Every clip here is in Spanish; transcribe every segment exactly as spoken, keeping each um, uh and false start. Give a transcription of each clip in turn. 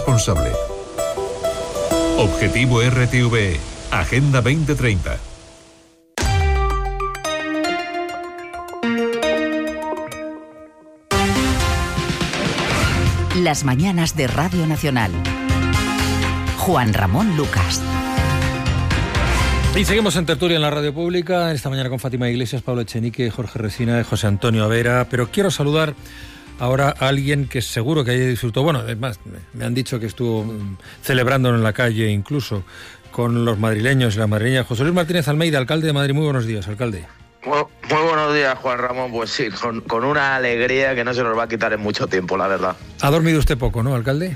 responsable. Objetivo R T V E, Agenda veinte treinta. Las mañanas de Radio Nacional. Juan Ramón Lucas. Y seguimos en tertulia en la radio pública, esta mañana con Fátima Iglesias, Pablo Echenique, Jorge Resina y José Antonio Avera. Pero quiero saludar ahora a alguien que seguro que haya disfrutado. Bueno, además, me han dicho que estuvo celebrando en la calle incluso con los madrileños y las madrileñas. José Luis Martínez Almeida, alcalde de Madrid. Muy buenos días, alcalde. Muy, muy buenos días, Juan Ramón. Pues sí, con, con una alegría que no se nos va a quitar en mucho tiempo, la verdad. ¿Ha dormido usted poco, no, alcalde?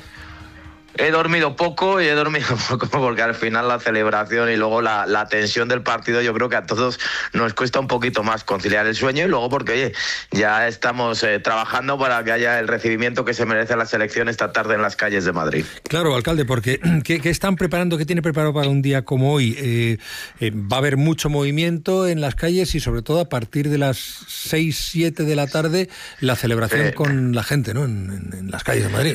He dormido poco y he dormido poco porque al final la celebración y luego la, la tensión del partido, yo creo que a todos nos cuesta un poquito más conciliar el sueño, y luego porque, oye, ya estamos eh, trabajando para que haya el recibimiento que se merece la selección esta tarde en las calles de Madrid. Claro, alcalde, porque ¿qué, qué están preparando, qué tiene preparado para un día como hoy? Eh, eh, va a haber mucho movimiento en las calles y sobre todo a partir de las seis, siete de la tarde la celebración sí. con la gente, ¿no? En, en, en las calles de Madrid.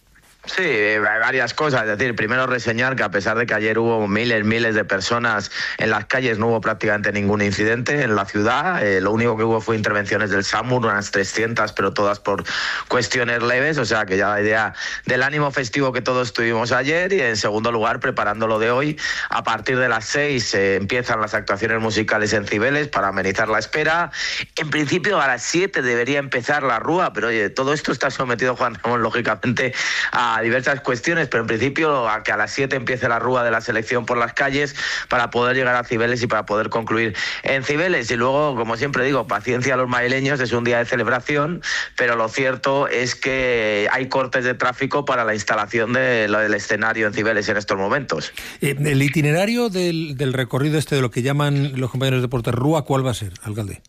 Sí, hay varias cosas. Es decir, primero reseñar que a pesar de que ayer hubo miles, miles de personas en las calles, no hubo prácticamente ningún incidente en la ciudad. Eh, lo único que hubo fue intervenciones del SAMUR, unas trescientas, pero todas por cuestiones leves. O sea, que ya la idea del ánimo festivo que todos tuvimos ayer. Y en segundo lugar, preparando lo de hoy, a partir de las seis eh, empiezan las actuaciones musicales en Cibeles para amenizar la espera. En principio a las siete debería empezar la rúa, pero oye, todo esto está sometido, Juan Ramón, lógicamente a A diversas cuestiones, pero en principio a que a las siete empiece la rúa de la selección por las calles para poder llegar a Cibeles y para poder concluir en Cibeles. Y luego, como siempre digo, paciencia a los madrileños, es un día de celebración, pero lo cierto es que hay cortes de tráfico para la instalación de, lo del escenario en Cibeles en estos momentos. Eh, el itinerario del, del recorrido este de lo que llaman los compañeros de deportes rúa, ¿cuál va a ser, alcalde?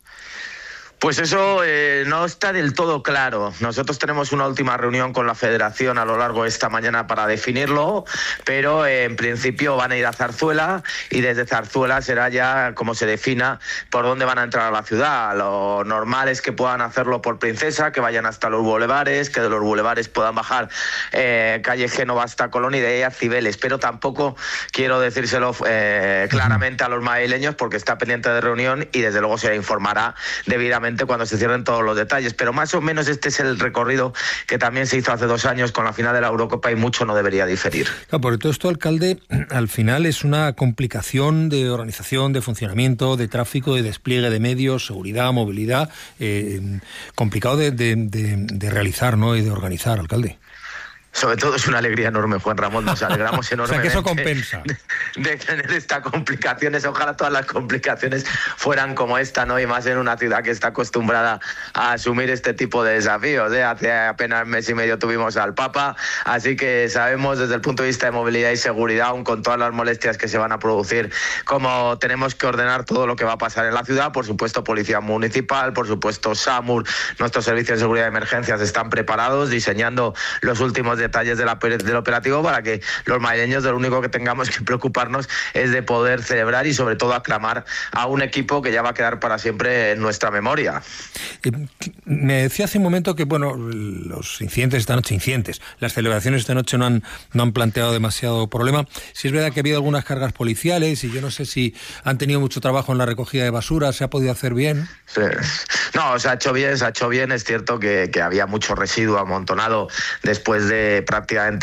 Pues eso eh, no está del todo claro. Nosotros tenemos una última reunión con la Federación a lo largo de esta mañana para definirlo, pero eh, en principio van a ir a Zarzuela y desde Zarzuela será ya como se defina por dónde van a entrar a la ciudad. Lo normal es que puedan hacerlo por Princesa, que vayan hasta los bulevares, que de los bulevares puedan bajar eh, calle Génova hasta Colón y de ahí a Cibeles, pero tampoco quiero decírselo eh, claramente a los madrileños porque está pendiente de reunión y desde luego se informará debidamente cuando se cierren todos los detalles, pero más o menos este es el recorrido que también se hizo hace dos años con la final de la Eurocopa y mucho no debería diferir. Claro, por todo esto, alcalde, al final es una complicación de organización, de funcionamiento, de tráfico, de despliegue de medios, seguridad, movilidad, eh, complicado de, de, de, de realizar, ¿no? Y de organizar, alcalde. Sobre todo es una alegría enorme, Juan Ramón, nos alegramos enormemente. O sea, que eso compensa. De, de tener estas complicaciones, ojalá todas las complicaciones fueran como esta, ¿no? Y más en una ciudad que está acostumbrada a asumir este tipo de desafíos, ¿eh? Hace apenas mes y medio tuvimos al Papa, así que sabemos desde el punto de vista de movilidad y seguridad, aún con todas las molestias que se van a producir, cómo tenemos que ordenar todo lo que va a pasar en la ciudad. Por supuesto, Policía Municipal, por supuesto, SAMUR, nuestros servicios de seguridad de emergencias están preparados, diseñando los últimos detalles de la, del operativo para que los madrileños de lo único que tengamos que preocuparnos es de poder celebrar y sobre todo aclamar a un equipo que ya va a quedar para siempre en nuestra memoria. Eh, me decía hace un momento que bueno, los incidentes esta noche, incidentes, las celebraciones esta noche no han, no han planteado demasiado problema. Si es verdad que ha habido algunas cargas policiales y yo no sé si han tenido mucho trabajo en la recogida de basura, ¿se ha podido hacer bien? Sí. No, se ha hecho bien, se ha hecho bien. Es cierto que, que había mucho residuo amontonado después de prácticamente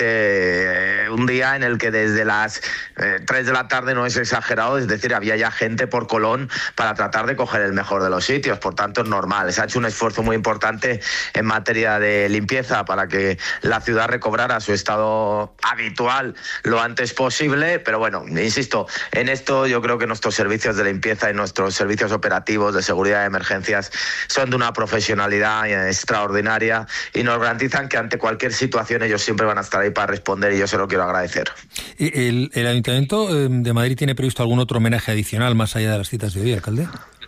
eh, un día en el que desde las eh, tres de la tarde, no es exagerado, es decir, había ya gente por Colón para tratar de coger el mejor de los sitios, por tanto es normal. Se ha hecho un esfuerzo muy importante en materia de limpieza para que la ciudad recobrara su estado habitual lo antes posible, pero bueno, insisto, en esto yo creo que nuestros servicios de limpieza y nuestros servicios operativos de seguridad de emergencias son de una profesionalidad extraordinaria y nos garantizan que ante cualquier situación ellos siempre van a estar ahí para responder y yo se lo quiero agradecer. ¿El, el Ayuntamiento de Madrid tiene previsto algún otro homenaje adicional más allá de las citas de hoy, alcalde?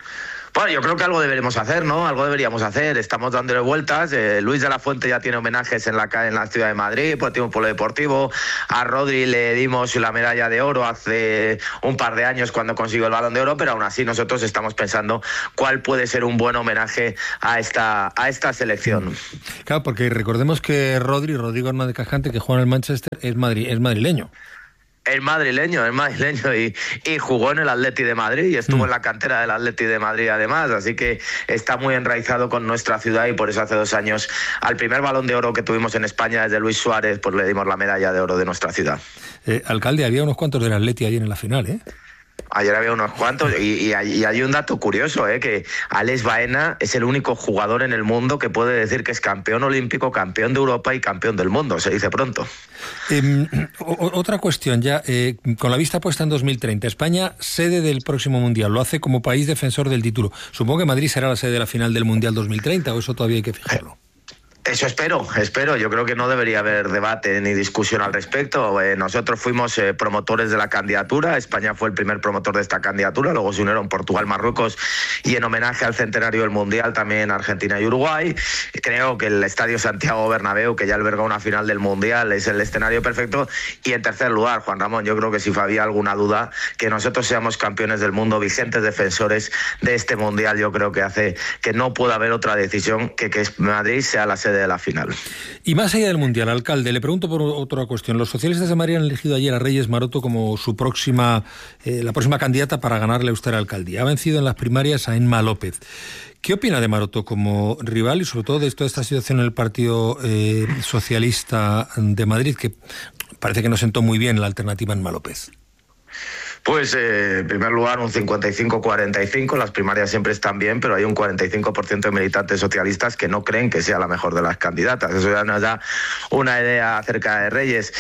Bueno, yo creo que algo deberemos hacer, ¿no? Algo deberíamos hacer. Estamos dándole vueltas. Eh, Luis de la Fuente ya tiene homenajes en la en la ciudad de Madrid, pues tiene un polo deportivo. A Rodri le dimos la medalla de oro hace un par de años cuando consiguió el Balón de Oro, pero aún así nosotros estamos pensando cuál puede ser un buen homenaje a esta a esta selección. Claro, porque recordemos que Rodri, Rodrigo Hernández Cascante, que juega en el Manchester, es madri, es madrileño. El madrileño, el madrileño y, y jugó en el Atleti de Madrid y estuvo mm. en la cantera del Atleti de Madrid además, así que está muy enraizado con nuestra ciudad y por eso hace dos años al primer Balón de Oro que tuvimos en España desde Luis Suárez, pues le dimos la medalla de oro de nuestra ciudad. Eh, alcalde, había unos cuantos del Atleti ayer en la final, ¿eh? Ayer había unos cuantos y, y, y hay un dato curioso, ¿eh? Que Alex Baena es el único jugador en el mundo que puede decir que es campeón olímpico, campeón de Europa y campeón del mundo, se dice pronto. Eh, otra cuestión ya, eh, con la vista puesta en dos mil treinta, España, sede del próximo Mundial, lo hace como país defensor del título. Supongo que Madrid será la sede de la final del Mundial dos mil treinta, o eso todavía hay que fijarlo. Eso espero, espero. Yo creo que no debería haber debate ni discusión al respecto. Eh, nosotros fuimos eh, promotores de la candidatura. España fue el primer promotor de esta candidatura. Luego se unieron Portugal, Marruecos y en homenaje al centenario del Mundial también Argentina y Uruguay. Creo que el Estadio Santiago Bernabéu, que ya albergó una final del Mundial, es el escenario perfecto. Y en tercer lugar, Juan Ramón, yo creo que si había alguna duda, que nosotros seamos campeones del mundo, vigentes defensores de este Mundial, yo creo que hace que no pueda haber otra decisión que que Madrid sea la sede de la final. Y más allá del Mundial, alcalde, le pregunto por otra cuestión. Los socialistas de Madrid han elegido ayer a Reyes Maroto como su próxima, eh, la próxima candidata para ganarle a usted la alcaldía. Ha vencido en las primarias a Emma López. ¿Qué opina de Maroto como rival y sobre todo de toda esta situación en el Partido eh, Socialista de Madrid, que parece que no sentó muy bien la alternativa Emma López? Pues eh, en primer lugar un cincuenta y cinco cuarenta y cinco, las primarias siempre están bien, pero hay un cuarenta y cinco por ciento de militantes socialistas que no creen que sea la mejor de las candidatas. Eso ya nos da una idea acerca de Reyes.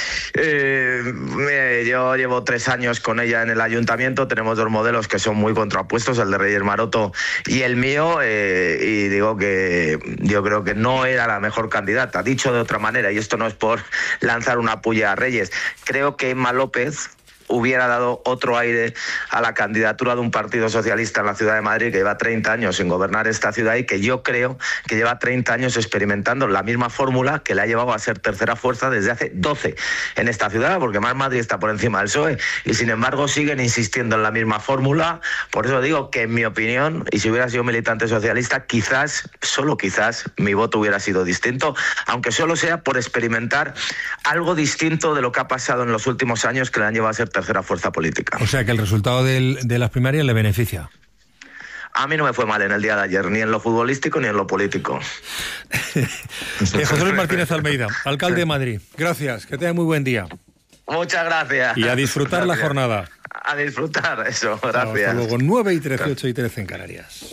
Eh, yo llevo tres años con ella en el ayuntamiento, tenemos dos modelos que son muy contrapuestos, el de Reyes Maroto y el mío, eh, y digo que yo creo que no era la mejor candidata. Dicho de otra manera, y esto no es por lanzar una puya a Reyes, creo que Emma López hubiera dado otro aire a la candidatura de un partido socialista en la ciudad de Madrid que lleva treinta años en gobernar esta ciudad y que yo creo que lleva treinta años experimentando la misma fórmula que le ha llevado a ser tercera fuerza desde hace doce en esta ciudad, porque más Madrid está por encima del P S O E y sin embargo siguen insistiendo en la misma fórmula. Por eso digo que en mi opinión, y si hubiera sido militante socialista, quizás, solo quizás, mi voto hubiera sido distinto, aunque solo sea por experimentar algo distinto de lo que ha pasado en los últimos años que le han llevado a ser tercera fuerza política. O sea que el resultado del, de las primarias le beneficia. A mí no me fue mal en el día de ayer, ni en lo futbolístico ni en lo político. eh, José Luis Martínez Almeida, alcalde de Madrid. Gracias, que tenga muy buen día. Muchas gracias. Y a disfrutar gracias. La jornada. A disfrutar, eso, gracias. Hasta luego, nueve y trece, ocho y trece en Canarias.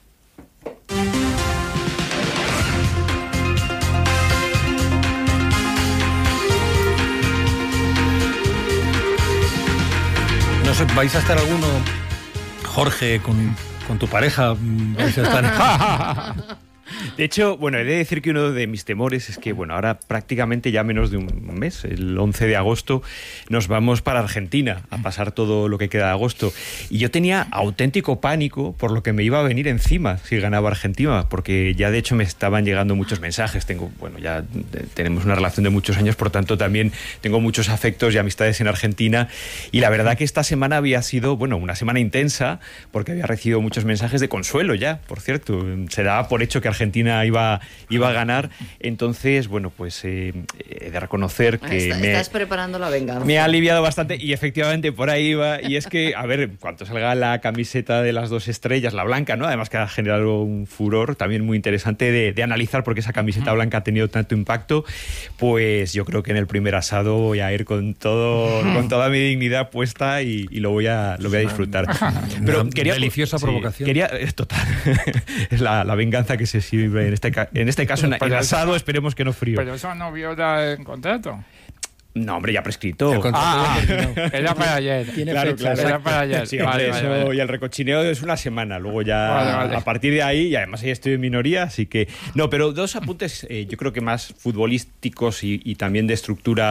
No sé, ¿vais a estar alguno, Jorge, con, con tu pareja? ¿Vais a estar? De hecho, bueno, he de decir que uno de mis temores es que, bueno, ahora prácticamente ya menos de un mes, el once de agosto, nos vamos para Argentina a pasar todo lo que queda de agosto. Y yo tenía auténtico pánico por lo que me iba a venir encima si ganaba Argentina, porque ya de hecho me estaban llegando muchos mensajes. Tengo, bueno, ya tenemos una relación de muchos años, por tanto también tengo muchos afectos y amistades en Argentina. Y la verdad que esta semana había sido, bueno, una semana intensa, porque había recibido muchos mensajes de consuelo ya, por cierto. Se daba por hecho que Argentina iba, iba a ganar. Entonces, bueno, pues eh, he de reconocer que Está, me, estás preparando la venganza. Me ha aliviado bastante y efectivamente por ahí iba. Y es que, a ver, cuando salga la camiseta de las dos estrellas, la blanca, ¿no? Además que ha generado un furor también muy interesante de, de analizar por qué esa camiseta blanca ha tenido tanto impacto. Pues yo creo que en el primer asado voy a ir con todo, con toda mi dignidad puesta y, y lo voy a, lo voy a disfrutar. Pero quería, deliciosa sí, provocación. Quería, es total. Es la, la venganza que se sirve en este, en este caso, en el asado, eso, esperemos que no frío. Pero eso no viola el contrato. No, hombre, ya prescrito. El ah, era para ayer. Tiene claro, fecha, claro. Era para ayer. Sí, vale, eso, vale, vale. Y el recochineo es una semana. Luego ya, vale, vale. a partir de ahí, y además ahí estoy en minoría, así que... No, pero dos apuntes, eh, yo creo que más futbolísticos y, y también de estructura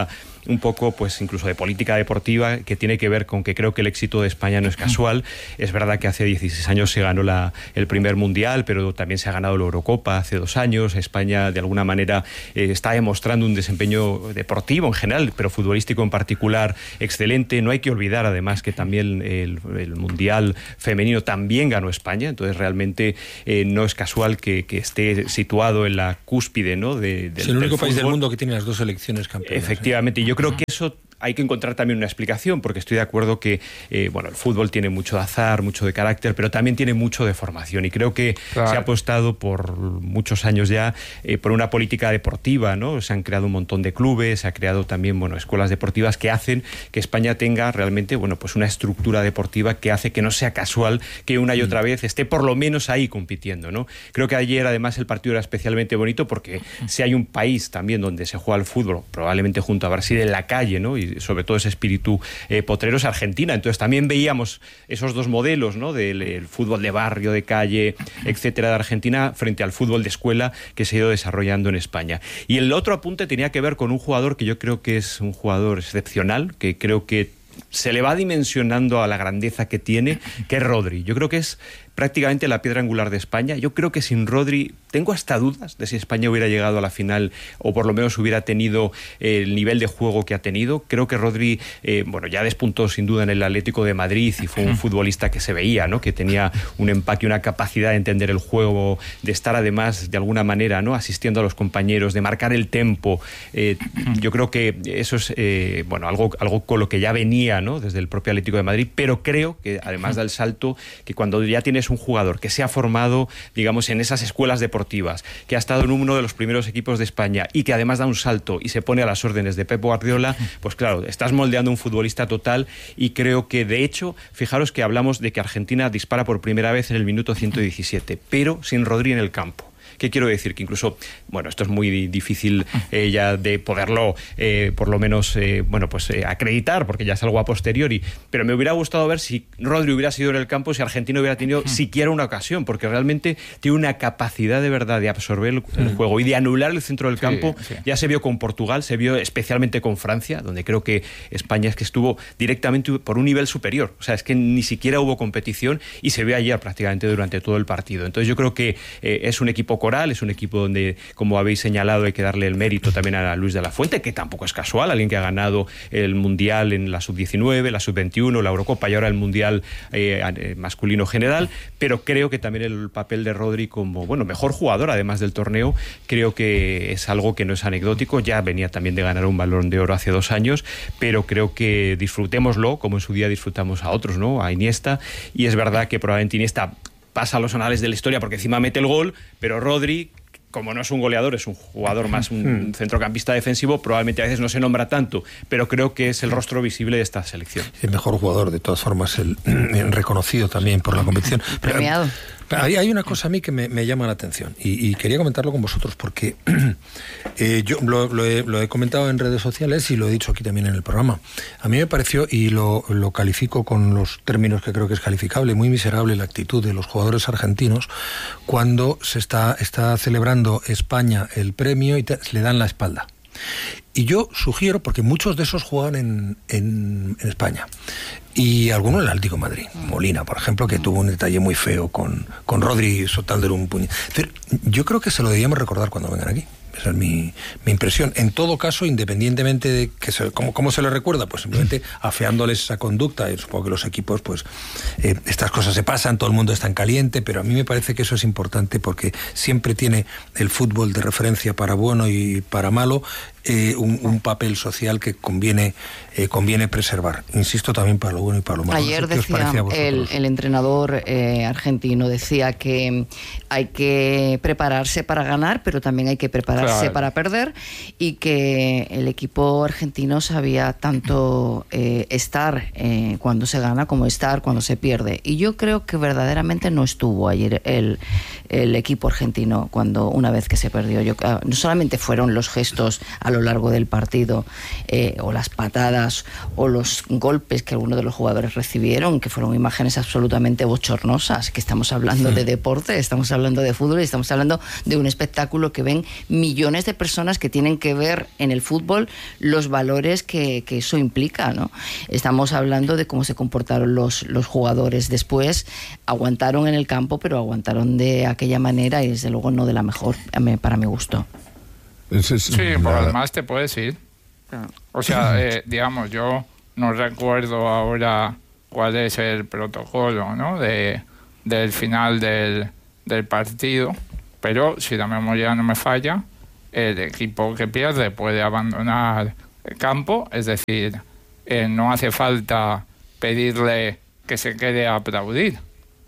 un poco, pues incluso de política deportiva, que tiene que ver con que creo que el éxito de España no es casual. Es verdad que hace dieciséis años se ganó la, el primer mundial, pero también se ha ganado la Eurocopa hace dos años. España, de alguna manera, eh, está demostrando un desempeño deportivo en general, pero futbolístico en particular, excelente. No hay que olvidar, además, que también el, el mundial femenino también ganó España. Entonces, realmente eh, no es casual que, que esté situado en la cúspide, ¿no? De, de, es el único del país del mundo que tiene las dos selecciones campeonas. Efectivamente, y yo creo que eso hay que encontrar también una explicación, porque estoy de acuerdo que eh, bueno, el fútbol tiene mucho de azar, mucho de carácter, pero también tiene mucho de formación, y creo que claro. se ha apostado por muchos años ya eh, por una política deportiva, ¿no? Se han creado un montón de clubes, se ha creado también, bueno, escuelas deportivas que hacen que España tenga realmente, bueno, pues una estructura deportiva que hace que no sea casual que una y otra vez esté por lo menos ahí compitiendo, ¿no? Creo que ayer, además, el partido era especialmente bonito porque si hay un país también donde se juega el fútbol, probablemente junto a Brasil, en la calle, ¿no? Y sobre todo ese espíritu eh, potrero, es Argentina. Entonces también veíamos esos dos modelos, ¿no? Del el fútbol de barrio, de calle, etcétera, de Argentina, frente al fútbol de escuela que se ha ido desarrollando en España. Y el otro apunte tenía que ver con un jugador que yo creo que es un jugador excepcional, que creo que se le va dimensionando a la grandeza que tiene, que es Rodri. Yo creo que es prácticamente la piedra angular de España. Yo creo que sin Rodri, tengo hasta dudas de si España hubiera llegado a la final o por lo menos hubiera tenido el nivel de juego que ha tenido. Creo que Rodri, eh, bueno, ya despuntó sin duda en el Atlético de Madrid y fue un futbolista que se veía, ¿no? Que tenía un empaque, una capacidad de entender el juego, de estar además de alguna manera, ¿no? Asistiendo a los compañeros, de marcar el tempo. Eh, yo creo que eso es eh, bueno, algo, algo con lo que ya venía, ¿no? Desde el propio Atlético de Madrid, pero creo que además da el salto que cuando ya tienes un jugador que se ha formado, digamos, en esas escuelas deportivas, que ha estado en uno de los primeros equipos de España y que además da un salto y se pone a las órdenes de Pep Guardiola, pues claro, estás moldeando un futbolista total. Y creo que, de hecho, fijaros que hablamos de que Argentina dispara por primera vez en el minuto ciento diecisiete, pero sin Rodri en el campo. ¿Qué quiero decir? Que incluso, bueno, esto es muy difícil eh, ya de poderlo, eh, por lo menos, eh, bueno, pues eh, acreditar, porque ya es algo a posteriori, pero me hubiera gustado ver si Rodri hubiera sido en el campo, si Argentina hubiera tenido uh-huh. siquiera una ocasión, porque realmente tiene una capacidad de verdad de absorber el, el uh-huh. juego y de anular el centro del campo. Sí, sí. Ya se vio con Portugal, se vio especialmente con Francia, donde creo que España es que estuvo directamente por un nivel superior. O sea, es que ni siquiera hubo competición y se vio ayer prácticamente durante todo el partido. Entonces yo creo que eh, es un equipo coral, es un equipo donde, como habéis señalado, hay que darle el mérito también a Luis de la Fuente, que tampoco es casual, alguien que ha ganado el Mundial en la sub diecinueve, la sub veintiuno, la Eurocopa y ahora el Mundial eh, masculino general, pero creo que también el papel de Rodri como, bueno, mejor jugador además del torneo, creo que es algo que no es anecdótico. Ya venía también de ganar un Balón de Oro hace dos años, pero creo que disfrutémoslo como en su día disfrutamos a otros, ¿no? A Iniesta, y es verdad que probablemente Iniesta pasa a los anales de la historia porque encima mete el gol, pero Rodri, como no es un goleador, es un jugador más, un centrocampista defensivo, probablemente a veces no se nombra tanto, pero creo que es el rostro visible de esta selección. El mejor jugador, de todas formas, el, el reconocido también por la competición. Premiado. Hay, hay una cosa a mí que me, me llama la atención y, y quería comentarlo con vosotros porque eh, yo lo, lo, he, lo he comentado en redes sociales y lo he dicho aquí también en el programa. A mí me pareció, y lo, lo califico con los términos que creo que es calificable, muy miserable la actitud de los jugadores argentinos cuando se está, está celebrando España el premio y te, le dan la espalda. Y yo sugiero, porque muchos de esos juegan en, en, en España, y algunos en el Atlético de Madrid, Molina, por ejemplo, que tuvo un detalle muy feo con, con Rodri soltándole un puño. Yo creo que se lo deberíamos recordar cuando vengan aquí. Esa es mi, mi impresión. En todo caso, independientemente de que se, ¿cómo, cómo se les recuerda? Pues simplemente afeándoles esa conducta. Y supongo que los equipos, pues eh, estas cosas se pasan, todo el mundo está en caliente, pero a mí me parece que eso es importante porque siempre tiene el fútbol de referencia para bueno y para malo eh, un, un papel social que conviene eh, conviene preservar. Insisto, también para lo bueno y para lo malo. Ayer no sé decía el, el entrenador eh, argentino, decía que hay que prepararse para ganar, pero también hay que prepararse claro. para perder, y que el equipo argentino sabía tanto eh, estar eh, cuando se gana como estar cuando se pierde. Y yo creo que verdaderamente no estuvo ayer el, el equipo argentino cuando una vez que se perdió. Yo, no solamente fueron los gestos a lo largo del partido, eh, o las patadas o los golpes que algunos de los jugadores recibieron, que fueron imágenes absolutamente bochornosas, que estamos hablando de deporte, estamos hablando de fútbol y estamos hablando de un espectáculo que ven millones de personas que tienen que ver en el fútbol los valores que, que eso implica, ¿no? Estamos hablando de cómo se comportaron los, los jugadores después, aguantaron en el campo, pero aguantaron de aquella manera y desde luego no de la mejor, para mi gusto. Sí, por además te puedes ir. O sea, eh, digamos, yo no recuerdo ahora cuál es el protocolo, ¿no? de del final del, del partido, pero si la memoria no me falla, el equipo que pierde puede abandonar el campo, es decir, eh, no hace falta pedirle que se quede a aplaudir.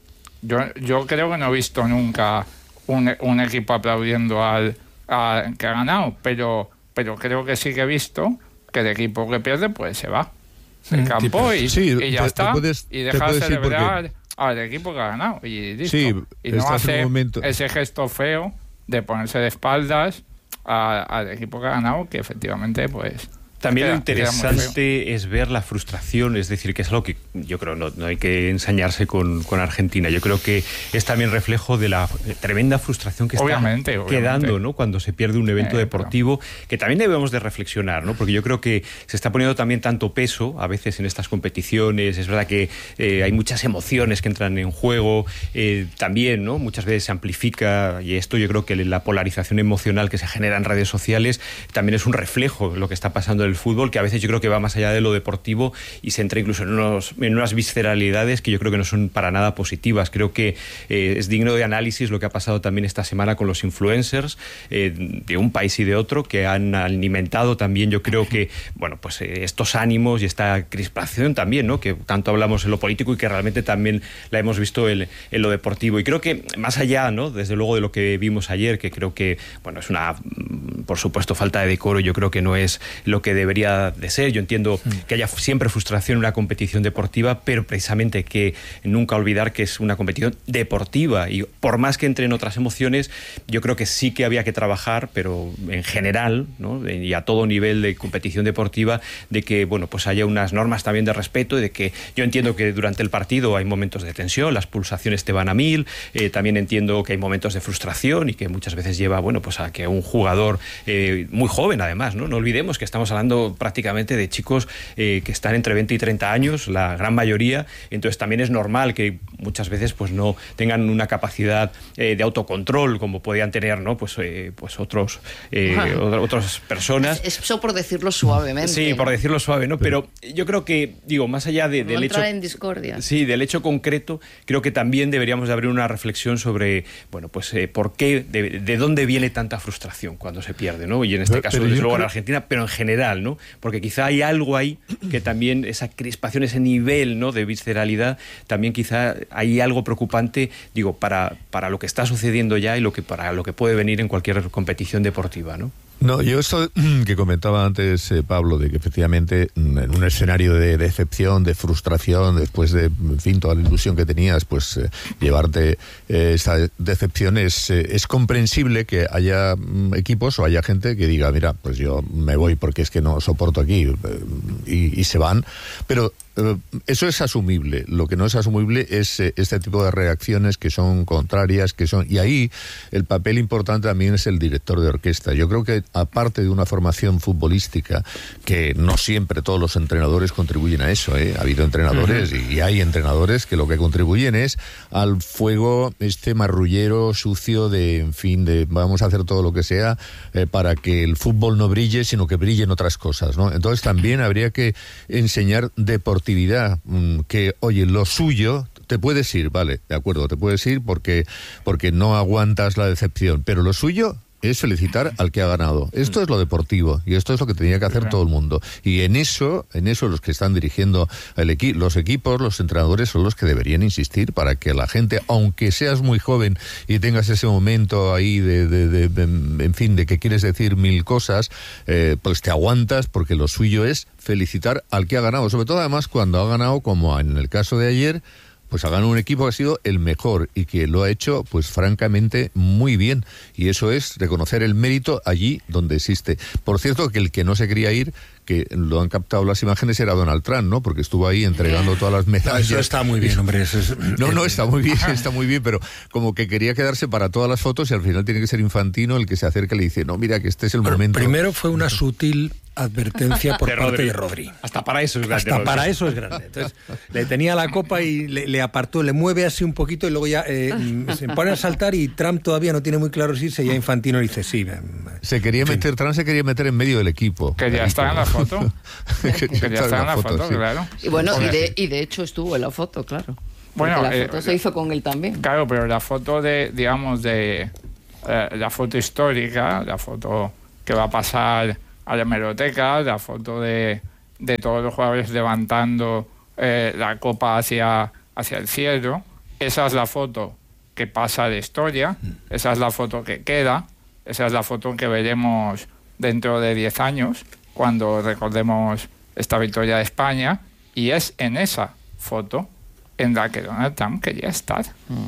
Yo, yo creo que no he visto nunca un, un equipo aplaudiendo al, al que ha ganado, pero, pero creo que sí que he visto que el equipo que pierde pues se va del campo y, sí, y ya te, está, te puedes, y deja de celebrar porque... al equipo que ha ganado y listo. Sí, y no hace momento... ese gesto feo de ponerse de espaldas a, al equipo que ha ganado, que efectivamente pues... También queda, lo interesante es ver la frustración, es decir, que es algo que yo creo no, no hay que ensañarse con, con Argentina. Yo creo que es también reflejo de la tremenda frustración que obviamente, está obviamente. quedando, ¿no? Cuando se pierde un evento eh, deportivo, pero... que también debemos de reflexionar, ¿no? Porque yo creo que se está poniendo también tanto peso a veces en estas competiciones. Es verdad que eh, hay muchas emociones que entran en juego, eh, también, ¿no? Muchas veces se amplifica, y esto yo creo que la polarización emocional que se genera en redes sociales también es un reflejo de lo que está pasando el fútbol, que a veces yo creo que va más allá de lo deportivo y se entra incluso en, unos, en unas visceralidades que yo creo que no son para nada positivas. Creo que eh, es digno de análisis lo que ha pasado también esta semana con los influencers eh, de un país y de otro, que han alimentado también, yo creo que, bueno, pues eh, estos ánimos y esta crispación también, ¿no? Que tanto hablamos en lo político y que realmente también la hemos visto en, en lo deportivo. Y creo que más allá, ¿no? Desde luego de lo que vimos ayer, que creo que, bueno, es una, por supuesto, falta de decoro, yo creo que no es lo que debería de ser. Yo entiendo sí. que haya siempre frustración en una competición deportiva, pero precisamente que nunca olvidar que es una competición deportiva y por más que entre en otras emociones, yo creo que sí que había que trabajar, pero en general, ¿no? Y a todo nivel de competición deportiva, de que, bueno, pues haya unas normas también de respeto y de que yo entiendo que durante el partido hay momentos de tensión, las pulsaciones te van a mil, eh, también entiendo que hay momentos de frustración y que muchas veces lleva, bueno, pues a que un jugador eh, muy joven además, ¿no? No olvidemos que estamos hablando prácticamente de chicos eh, que están entre veinte y treinta años, la gran mayoría, entonces también es normal que muchas veces pues no tengan una capacidad eh, de autocontrol como podían tener, ¿no? Pues, eh, pues otros eh, ah. otras personas. Eso por decirlo suavemente. Sí, ¿no? por decirlo suave, ¿no? Pero yo creo que, digo, más allá de, no del hecho... en discordia. Sí, del hecho concreto, creo que también deberíamos de abrir una reflexión sobre, bueno, pues eh, por qué, de, de dónde viene tanta frustración cuando se pierde, ¿no? Y en este pero, caso, pero desde luego creo... en Argentina, pero en general, ¿no? Porque quizá hay algo ahí que también, esa crispación, ese nivel, ¿no? de visceralidad, también quizá hay algo preocupante, digo, para, para lo que está sucediendo ya y lo que para lo que puede venir en cualquier competición deportiva, ¿no? No, yo esto que comentaba antes eh, Pablo, de que efectivamente en un escenario de decepción, de frustración, después de, en fin, toda la ilusión que tenías, pues eh, llevarte eh, esta decepción, es, eh, es comprensible que haya mm, equipos o haya gente que diga, mira, pues yo me voy porque es que no soporto aquí, eh, y, y se van, pero eh, eso es asumible. Lo que no es asumible es eh, este tipo de reacciones que son contrarias, que son, y ahí el papel importante también es el director de orquesta. Yo creo que aparte de una formación futbolística, que no siempre todos los entrenadores contribuyen a eso, ¿eh? Ha habido entrenadores uh-huh. y hay entrenadores que lo que contribuyen es al fuego este marrullero sucio de, en fin, de vamos a hacer todo lo que sea eh, para que el fútbol no brille, sino que brillen otras cosas, ¿no? Entonces también habría que enseñar deportividad, mmm, que, oye, lo suyo... Te puedes ir, vale, de acuerdo, te puedes ir porque, porque no aguantas la decepción, pero lo suyo es felicitar al que ha ganado. Esto es lo deportivo y esto es lo que tenía que hacer todo el mundo. Y en eso, en eso los que están dirigiendo el equi- los equipos, los entrenadores son los que deberían insistir para que la gente, aunque seas muy joven y tengas ese momento ahí de, de, de, de en fin, de que quieres decir mil cosas, eh, pues te aguantas porque lo suyo es felicitar al que ha ganado. Sobre todo además cuando ha ganado, como en el caso de ayer, pues ha ganado un equipo que ha sido el mejor y que lo ha hecho, pues francamente, muy bien. Y eso es reconocer el mérito allí donde existe. Por cierto, que el que no se quería ir, que lo han captado las imágenes, era Donald Trump, ¿no? Porque estuvo ahí entregando todas las medallas. No, eso está muy bien, hombre. Eso es... No, no, está muy bien, está muy bien, pero como que quería quedarse para todas las fotos y al final tiene que ser Infantino el que se acerca y le dice, no, mira, que este es el Pero momento. Primero fue una sutil advertencia por de parte Rodri. de Rodri. Hasta para eso es grande. Hasta Rodri. para eso es grande. Entonces, le tenía la copa y le, le apartó, le mueve así un poquito y luego ya eh, se pone a saltar y Trump todavía no tiene muy claro si irse, ya Infantino le dice, sí. Se quería en fin. meter, Trump se quería meter en medio del equipo. Quería estar en la foto. Quería Quería estar en la foto, sí. claro. Y bueno, y de, y de hecho estuvo en la foto, claro. Porque Bueno, la eh, foto se hizo con él también. Claro, pero la foto de, digamos, de eh, la foto histórica, la foto que va a pasar a la hemeroteca, la foto de, de todos los jugadores levantando eh, la copa hacia, hacia el cielo, esa es la foto que pasa a la historia, esa es la foto que queda, esa es la foto que veremos dentro de diez años, cuando recordemos esta victoria de España, y es en esa foto en la que Donald Trump quería estar.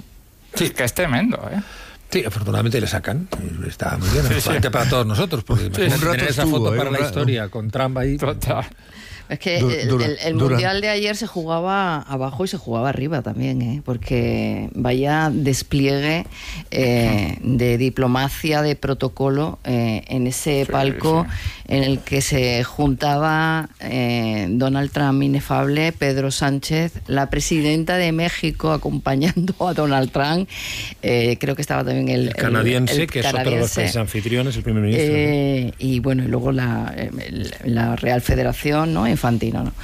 Sí. Es que es tremendo, ¿eh? Sí, afortunadamente le sacan. Está muy bien. Sí, sí. Para todos nosotros, porque Sí, imagínate un rato tener esa estuvo, foto eh, para un la rato. historia, con Trump ahí. Total. Es que Du- el, dura- el- el dura. Mundial de ayer se jugaba abajo y se jugaba arriba también, ¿eh? Porque vaya despliegue eh, de diplomacia, de protocolo eh, en ese Sí, palco sí. en el que se juntaba eh, Donald Trump inefable, Pedro Sánchez, la presidenta de México acompañando a Donald Trump, eh, creo que estaba también el, El canadiense, el que es otro de los canadiense. países anfitriones, el primer ministro. Eh, y bueno, y luego la, el- la Real Federación, ¿no? Infantino, ¿no?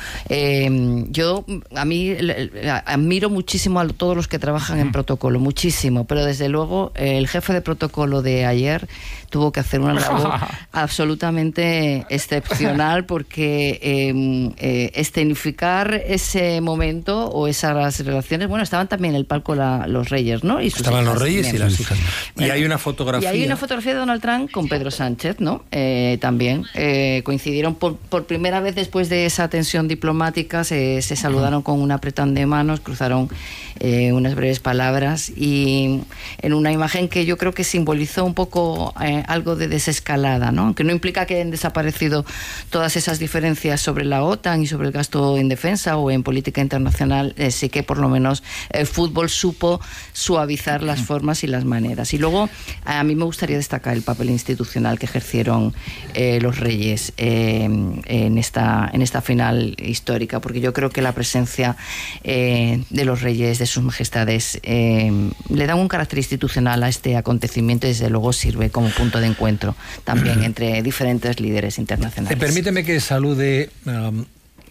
Eh, yo, a mí, el- el- admiro muchísimo a todos los que trabajan en protocolo, muchísimo, pero desde luego el jefe de protocolo de ayer tuvo que hacer una labor absolutamente excepcional porque eh, eh, escenificar ese momento o esas relaciones, bueno, estaban también en el palco la- los reyes, ¿no? Y sus Estaban hijas los reyes también. y las hijas. Y hay una fotografía. Y hay una fotografía de Donald Trump con Pedro Sánchez, ¿no? Eh, también eh, coincidieron por, por primera vez después de esa tensión diplomática, se, se saludaron con un apretón de manos, cruzaron eh, unas breves palabras y en una imagen que yo creo que simbolizó un poco eh, algo de desescalada, ¿no? Que no implica que hayan desaparecido todas esas diferencias sobre la OTAN y sobre el gasto en defensa o en política internacional, eh, sí que por lo menos el fútbol supo suavizar las formas y las maneras. Y luego a mí me gustaría destacar el papel institucional que ejercieron eh, los reyes eh, en esta en esta final histórica, porque yo creo que la presencia eh, de los reyes, de sus majestades, eh, le dan un carácter institucional a este acontecimiento y desde luego sirve como punto de encuentro también entre diferentes líderes internacionales. Eh, permíteme que salude um,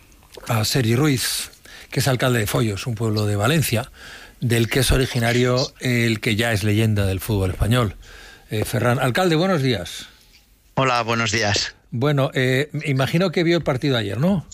a Sergi Ruiz, que es alcalde de Follos, un pueblo de Valencia, del que es originario el que ya es leyenda del fútbol español. Eh, Ferran, alcalde, buenos días. Hola, buenos días. Bueno, eh, imagino que vio el partido ayer, ¿no?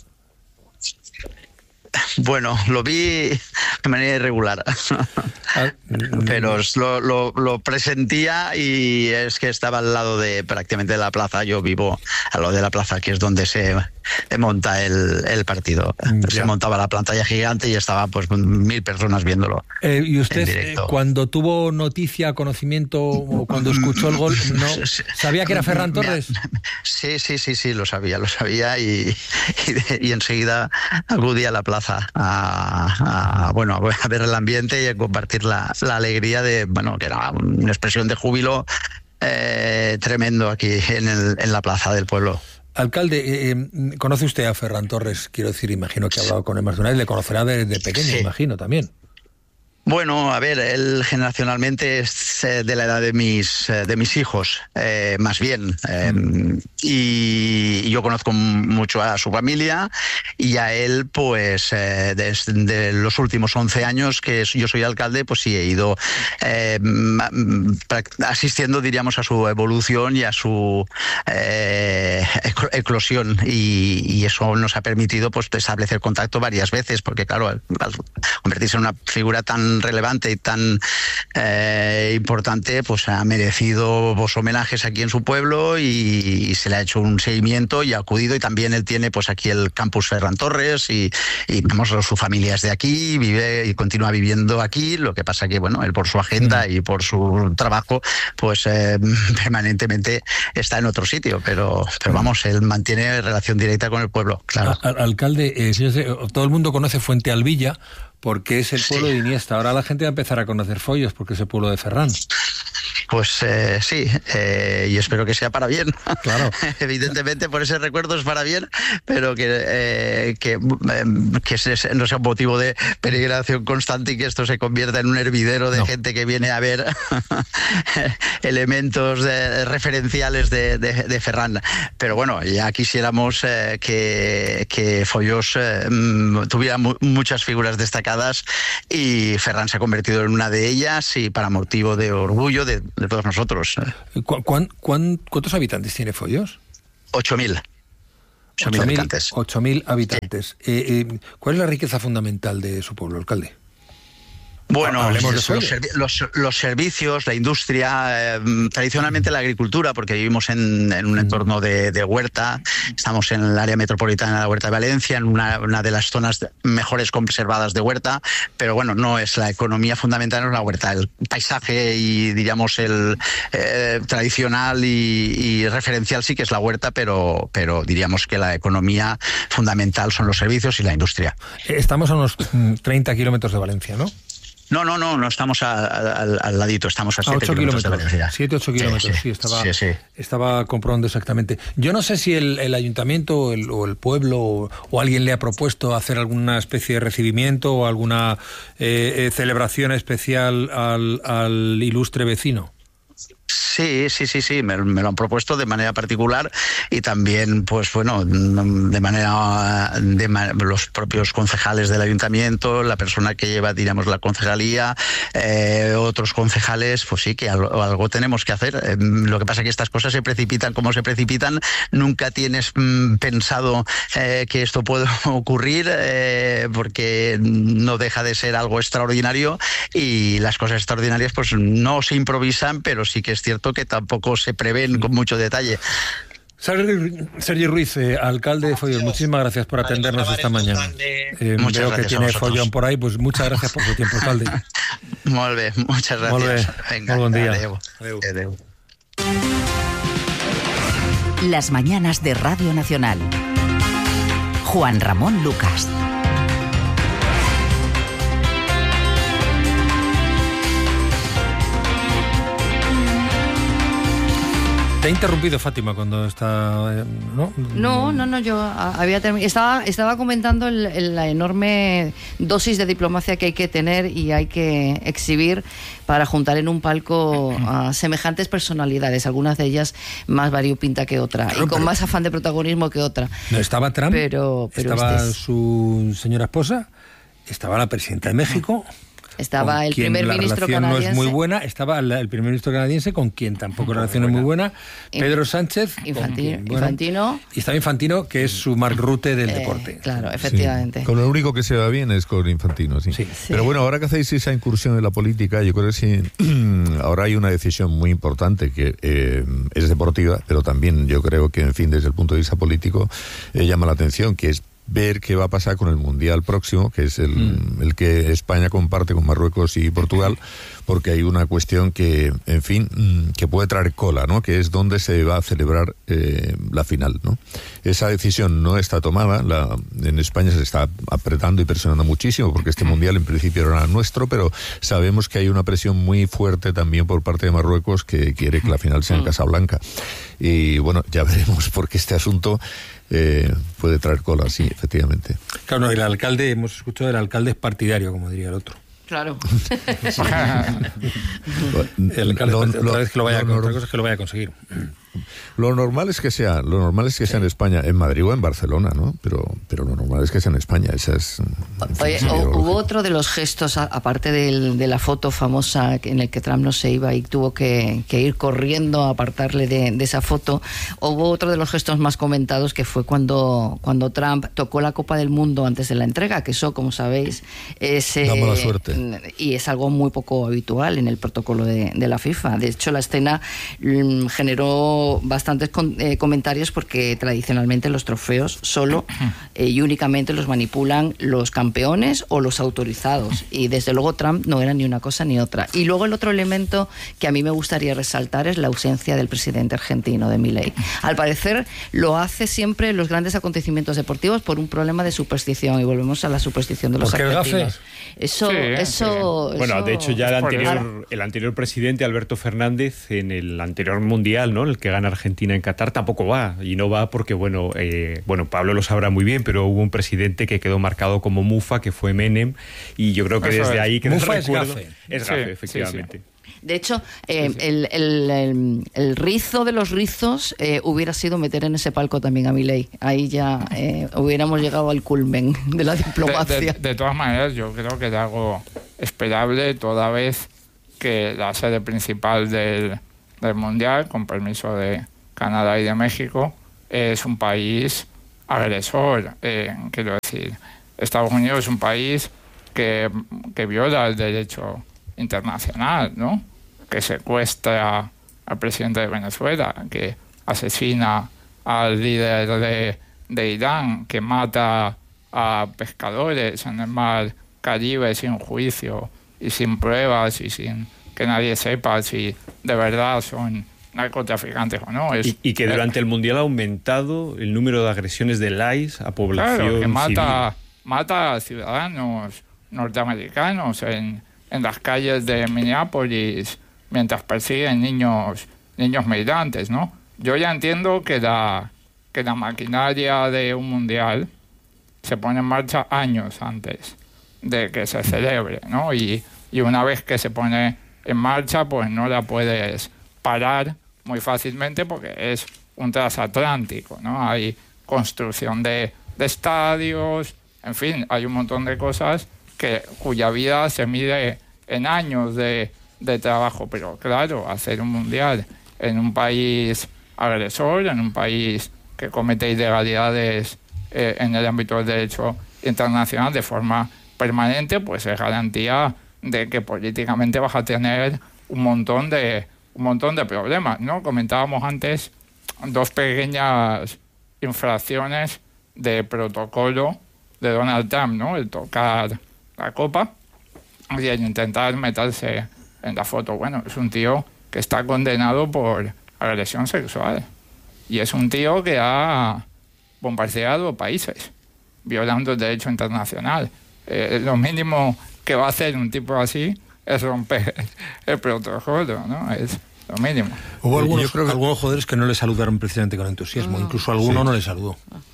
Bueno, lo vi de manera irregular, Ah, pero lo, lo, lo presentía y es que estaba al lado de prácticamente de la plaza. Yo vivo al lado de la plaza, que es donde se monta el, el partido. Ya. Se montaba la pantalla gigante y estaba pues mil personas viéndolo. Eh, ¿Y en usted, eh, directo. cuando tuvo noticia, conocimiento o cuando escuchó el gol, no sabía que era Ferran Me- Torres? Sí, sí, sí, sí, lo sabía, lo sabía y, y, y enseguida acudí a la plaza a, a, bueno, a ver el ambiente y a compartir la, la alegría de, bueno, que era una expresión de júbilo eh, tremendo aquí en, el, en la plaza del pueblo. Alcalde, eh, eh, ¿conoce usted a Ferran Torres? Quiero decir, imagino que ha hablado con él más de una vez, le conocerá desde pequeño, Sí. imagino, también. Bueno, a ver, él generacionalmente es eh, de la edad de mis eh, de mis hijos, eh, más bien. Eh, y, y yo conozco mucho a su familia y a él, pues, eh, desde los últimos once años que yo soy alcalde, pues sí he ido eh, ma- prac- asistiendo, diríamos, a su evolución y a su eh, eclo- eclosión. Y, y eso nos ha permitido, pues, establecer contacto varias veces, porque, claro, al, al convertirse en una figura tan tan relevante y tan eh, importante, pues ha merecido pues, homenajes aquí en su pueblo y, y se le ha hecho un seguimiento y ha acudido, y también él tiene pues aquí el campus Ferran Torres y, y vamos, su familia es de aquí, vive y continúa viviendo aquí, lo que pasa que bueno, él por su agenda y por su trabajo pues eh, permanentemente está en otro sitio, pero, pero vamos, él mantiene relación directa con el pueblo, claro. Al, alcalde, eh, si sé, todo el mundo conoce Fuente Alvilla porque es el pueblo sí. de Iniesta. Ahora la gente va a empezar a conocer Foios porque es el pueblo de Ferran. Pues eh, sí, eh, y espero que sea para bien. Claro. Evidentemente por ese recuerdo es para bien, pero que, eh, que, eh, que no sea un motivo de peregrinación constante y que esto se convierta en un hervidero de no. gente que viene a ver elementos de, referenciales de, de, de Ferran. Pero bueno, ya quisiéramos eh, que, que Foios eh, tuviera mu muchas figuras destacadas, y Ferran se ha convertido en una de ellas, y para motivo de orgullo de de todos nosotros. ¿Cuán, cuán, cuán, ¿Cuántos habitantes tiene Foios? Ocho mil. Ocho mil habitantes. Ocho mil habitantes. Sí. Eh, eh, ¿Cuál es la riqueza fundamental de su pueblo, alcalde? Bueno, los, los, los, los servicios, la industria, eh, tradicionalmente la agricultura, porque vivimos en, en un entorno de, de huerta, estamos en el área metropolitana de la Huerta de Valencia, en una, una de las zonas mejores conservadas de huerta, pero bueno, no es la economía fundamental, no es la huerta, el paisaje y diríamos el eh, tradicional y, y referencial sí que es la huerta, pero, pero diríamos que la economía fundamental son los servicios y la industria. Estamos a unos treinta kilómetros de Valencia, ¿no? No, no, no, no estamos a, a, al, al ladito, estamos a siete kilómetros de Valencia. siete, ocho kilómetros, sí, sí, sí, estaba, sí, sí. estaba comprobando exactamente. Yo no sé si el, el ayuntamiento o el, o el pueblo o, o alguien le ha propuesto hacer alguna especie de recibimiento o alguna eh, eh, celebración especial al, al ilustre vecino. Sí, sí, sí, sí, me, me lo han propuesto de manera particular, y también, pues bueno, de manera de man, los propios concejales del ayuntamiento, la persona que lleva, diríamos, la concejalía, eh, otros concejales, pues sí, que algo, algo tenemos que hacer. Eh, lo que pasa es que estas cosas se precipitan como se precipitan, nunca tienes mm, pensado eh, que esto puede ocurrir, eh, porque no deja de ser algo extraordinario, y las cosas extraordinarias pues no se improvisan, pero sí que es cierto que tampoco se prevén con mucho detalle. Sergi Ruiz, eh, alcalde de Foios, muchísimas gracias por atendernos esta mañana. Eh, muchas veo gracias que tiene follón por ahí, pues muchas gracias por su tiempo, alcalde. Molt bé, muchas gracias. Molt bé. Venga, Molt bon día. Adeu. Adeu. Adeu. Las mañanas de Radio Nacional. Juan Ramón Lucas. Te he interrumpido, Fátima, cuando está... ¿no? No, no, no, yo había terminado. Estaba, estaba comentando el, el, la enorme dosis de diplomacia que hay que tener y hay que exhibir para juntar en un palco a semejantes personalidades, algunas de ellas más variopinta que otra, claro, y con pero, más afán de protagonismo que otra. No estaba Trump, pero, pero estaba este es... su señora esposa, estaba la presidenta de México... Estaba el primer ministro canadiense. La relación no es muy buena. Estaba el primer ministro canadiense, con quien tampoco la relación es muy buena. Pedro Sánchez. Infantino. Quien, bueno, Infantino. Y estaba Infantino, que es su Mark Rutte del eh, deporte. Claro, efectivamente. Sí. Con lo único que se va bien es con Infantino, sí. Sí. Sí. Pero bueno, ahora que hacéis esa incursión en la política, yo creo que sí, ahora hay una decisión muy importante que eh, es deportiva, pero también yo creo que, en fin, desde el punto de vista político, eh, llama la atención, que es ver qué va a pasar con el Mundial próximo, que es el, mm. el que España comparte con Marruecos y Portugal, porque hay una cuestión que, en fin, que puede traer cola, ¿no? Que es dónde se va a celebrar eh, la final, ¿no? Esa decisión no está tomada, la, en España se está apretando y presionando muchísimo, porque este Mundial en principio era nuestro, pero sabemos que hay una presión muy fuerte también por parte de Marruecos, que quiere que la final sea en Casablanca. Y bueno, ya veremos, porque este asunto eh, puede traer cola, sí, efectivamente. Claro, no, el alcalde, hemos escuchado, el alcalde es partidario, como diría el otro. Claro. el alcalde, lo, otra vez que lo vaya, lo, otra cosa es que lo vaya a conseguir. Lo normal es que sea, lo normal es que sea en España, en Madrid o en Barcelona, ¿no? Pero, pero lo normal es que sea en España. Esa es. En fin, Oye, es hubo otro de los gestos, a, aparte del, de la foto famosa en el que Trump no se iba y tuvo que, que ir corriendo a apartarle de, de esa foto. Hubo otro de los gestos más comentados que fue cuando, cuando Trump tocó la Copa del Mundo antes de la entrega, que eso, como sabéis, es da mala suerte. Y es algo muy poco habitual en el protocolo de, de la FIFA. De hecho, la escena mmm, generó bastantes con, eh, comentarios porque tradicionalmente los trofeos solo eh, y únicamente los manipulan los campeones o los autorizados, y desde luego Trump no era ni una cosa ni otra. Y luego el otro elemento que a mí me gustaría resaltar es la ausencia del presidente argentino, de Milei. Al parecer lo hace siempre en los grandes acontecimientos deportivos por un problema de superstición, y volvemos a la superstición de los argentinos. Eso, sí, eso, sí. Bueno, eso, de hecho ya el anterior, claro. el anterior presidente, Alberto Fernández, en el anterior mundial, ¿no?, el que gana Argentina en Qatar, tampoco va, y no va porque, bueno, eh, bueno, Pablo lo sabrá muy bien, pero hubo un presidente que quedó marcado como mufa, que fue Menem, y yo creo que eso desde es. ahí que Mufa es recuerdo, gafe. Es Sí, gafe, efectivamente. sí, sí. De hecho, eh, sí, sí. El, el, el, el rizo de los rizos eh, hubiera sido meter en ese palco también a Milei. Ahí ya eh, hubiéramos llegado al culmen de la diplomacia. De, de, de todas maneras, yo creo que es algo esperable toda vez que la sede principal del, del Mundial, con permiso de Canadá y de México, es un país agresor. Eh, quiero decir, Estados Unidos es un país que, que viola el derecho internacional, ¿no?, que secuestra al presidente de Venezuela, que asesina al líder de, de Irán, que mata a pescadores en el mar Caribe sin juicio y sin pruebas y sin que nadie sepa si de verdad son narcotraficantes o no. Es, y, y que durante el Mundial ha aumentado el número de agresiones del I C E a población claro, que mata, civil. mata a ciudadanos norteamericanos en, en las calles de Minneapolis mientras persiguen niños niños migrantes, ¿no? Yo ya entiendo que la, que la maquinaria de un mundial se pone en marcha años antes de que se celebre, ¿no? Y, y una vez que se pone en marcha, pues no la puedes parar muy fácilmente porque es un transatlántico, ¿no? Hay construcción de, de estadios, en fin, hay un montón de cosas que cuya vida se mide en años de, de trabajo, pero claro, hacer un mundial en un país agresor, en un país que comete ilegalidades eh, en el ámbito del derecho internacional de forma permanente, pues es garantía de que políticamente vas a tener un montón de un montón de problemas, ¿no? Comentábamos antes dos pequeñas infracciones de protocolo de Donald Trump, ¿no? El tocar la copa y el intentar meterse en la foto. Bueno, es un tío que está condenado por agresión sexual y es un tío que ha bombardeado países violando el derecho internacional. Eh, lo mínimo que va a hacer un tipo así es romper el protocolo, ¿no? Es lo mínimo. Hubo algunos, yo creo que algunos jugadores que no le saludaron precisamente con entusiasmo, ah, incluso alguno sí. no le saludó.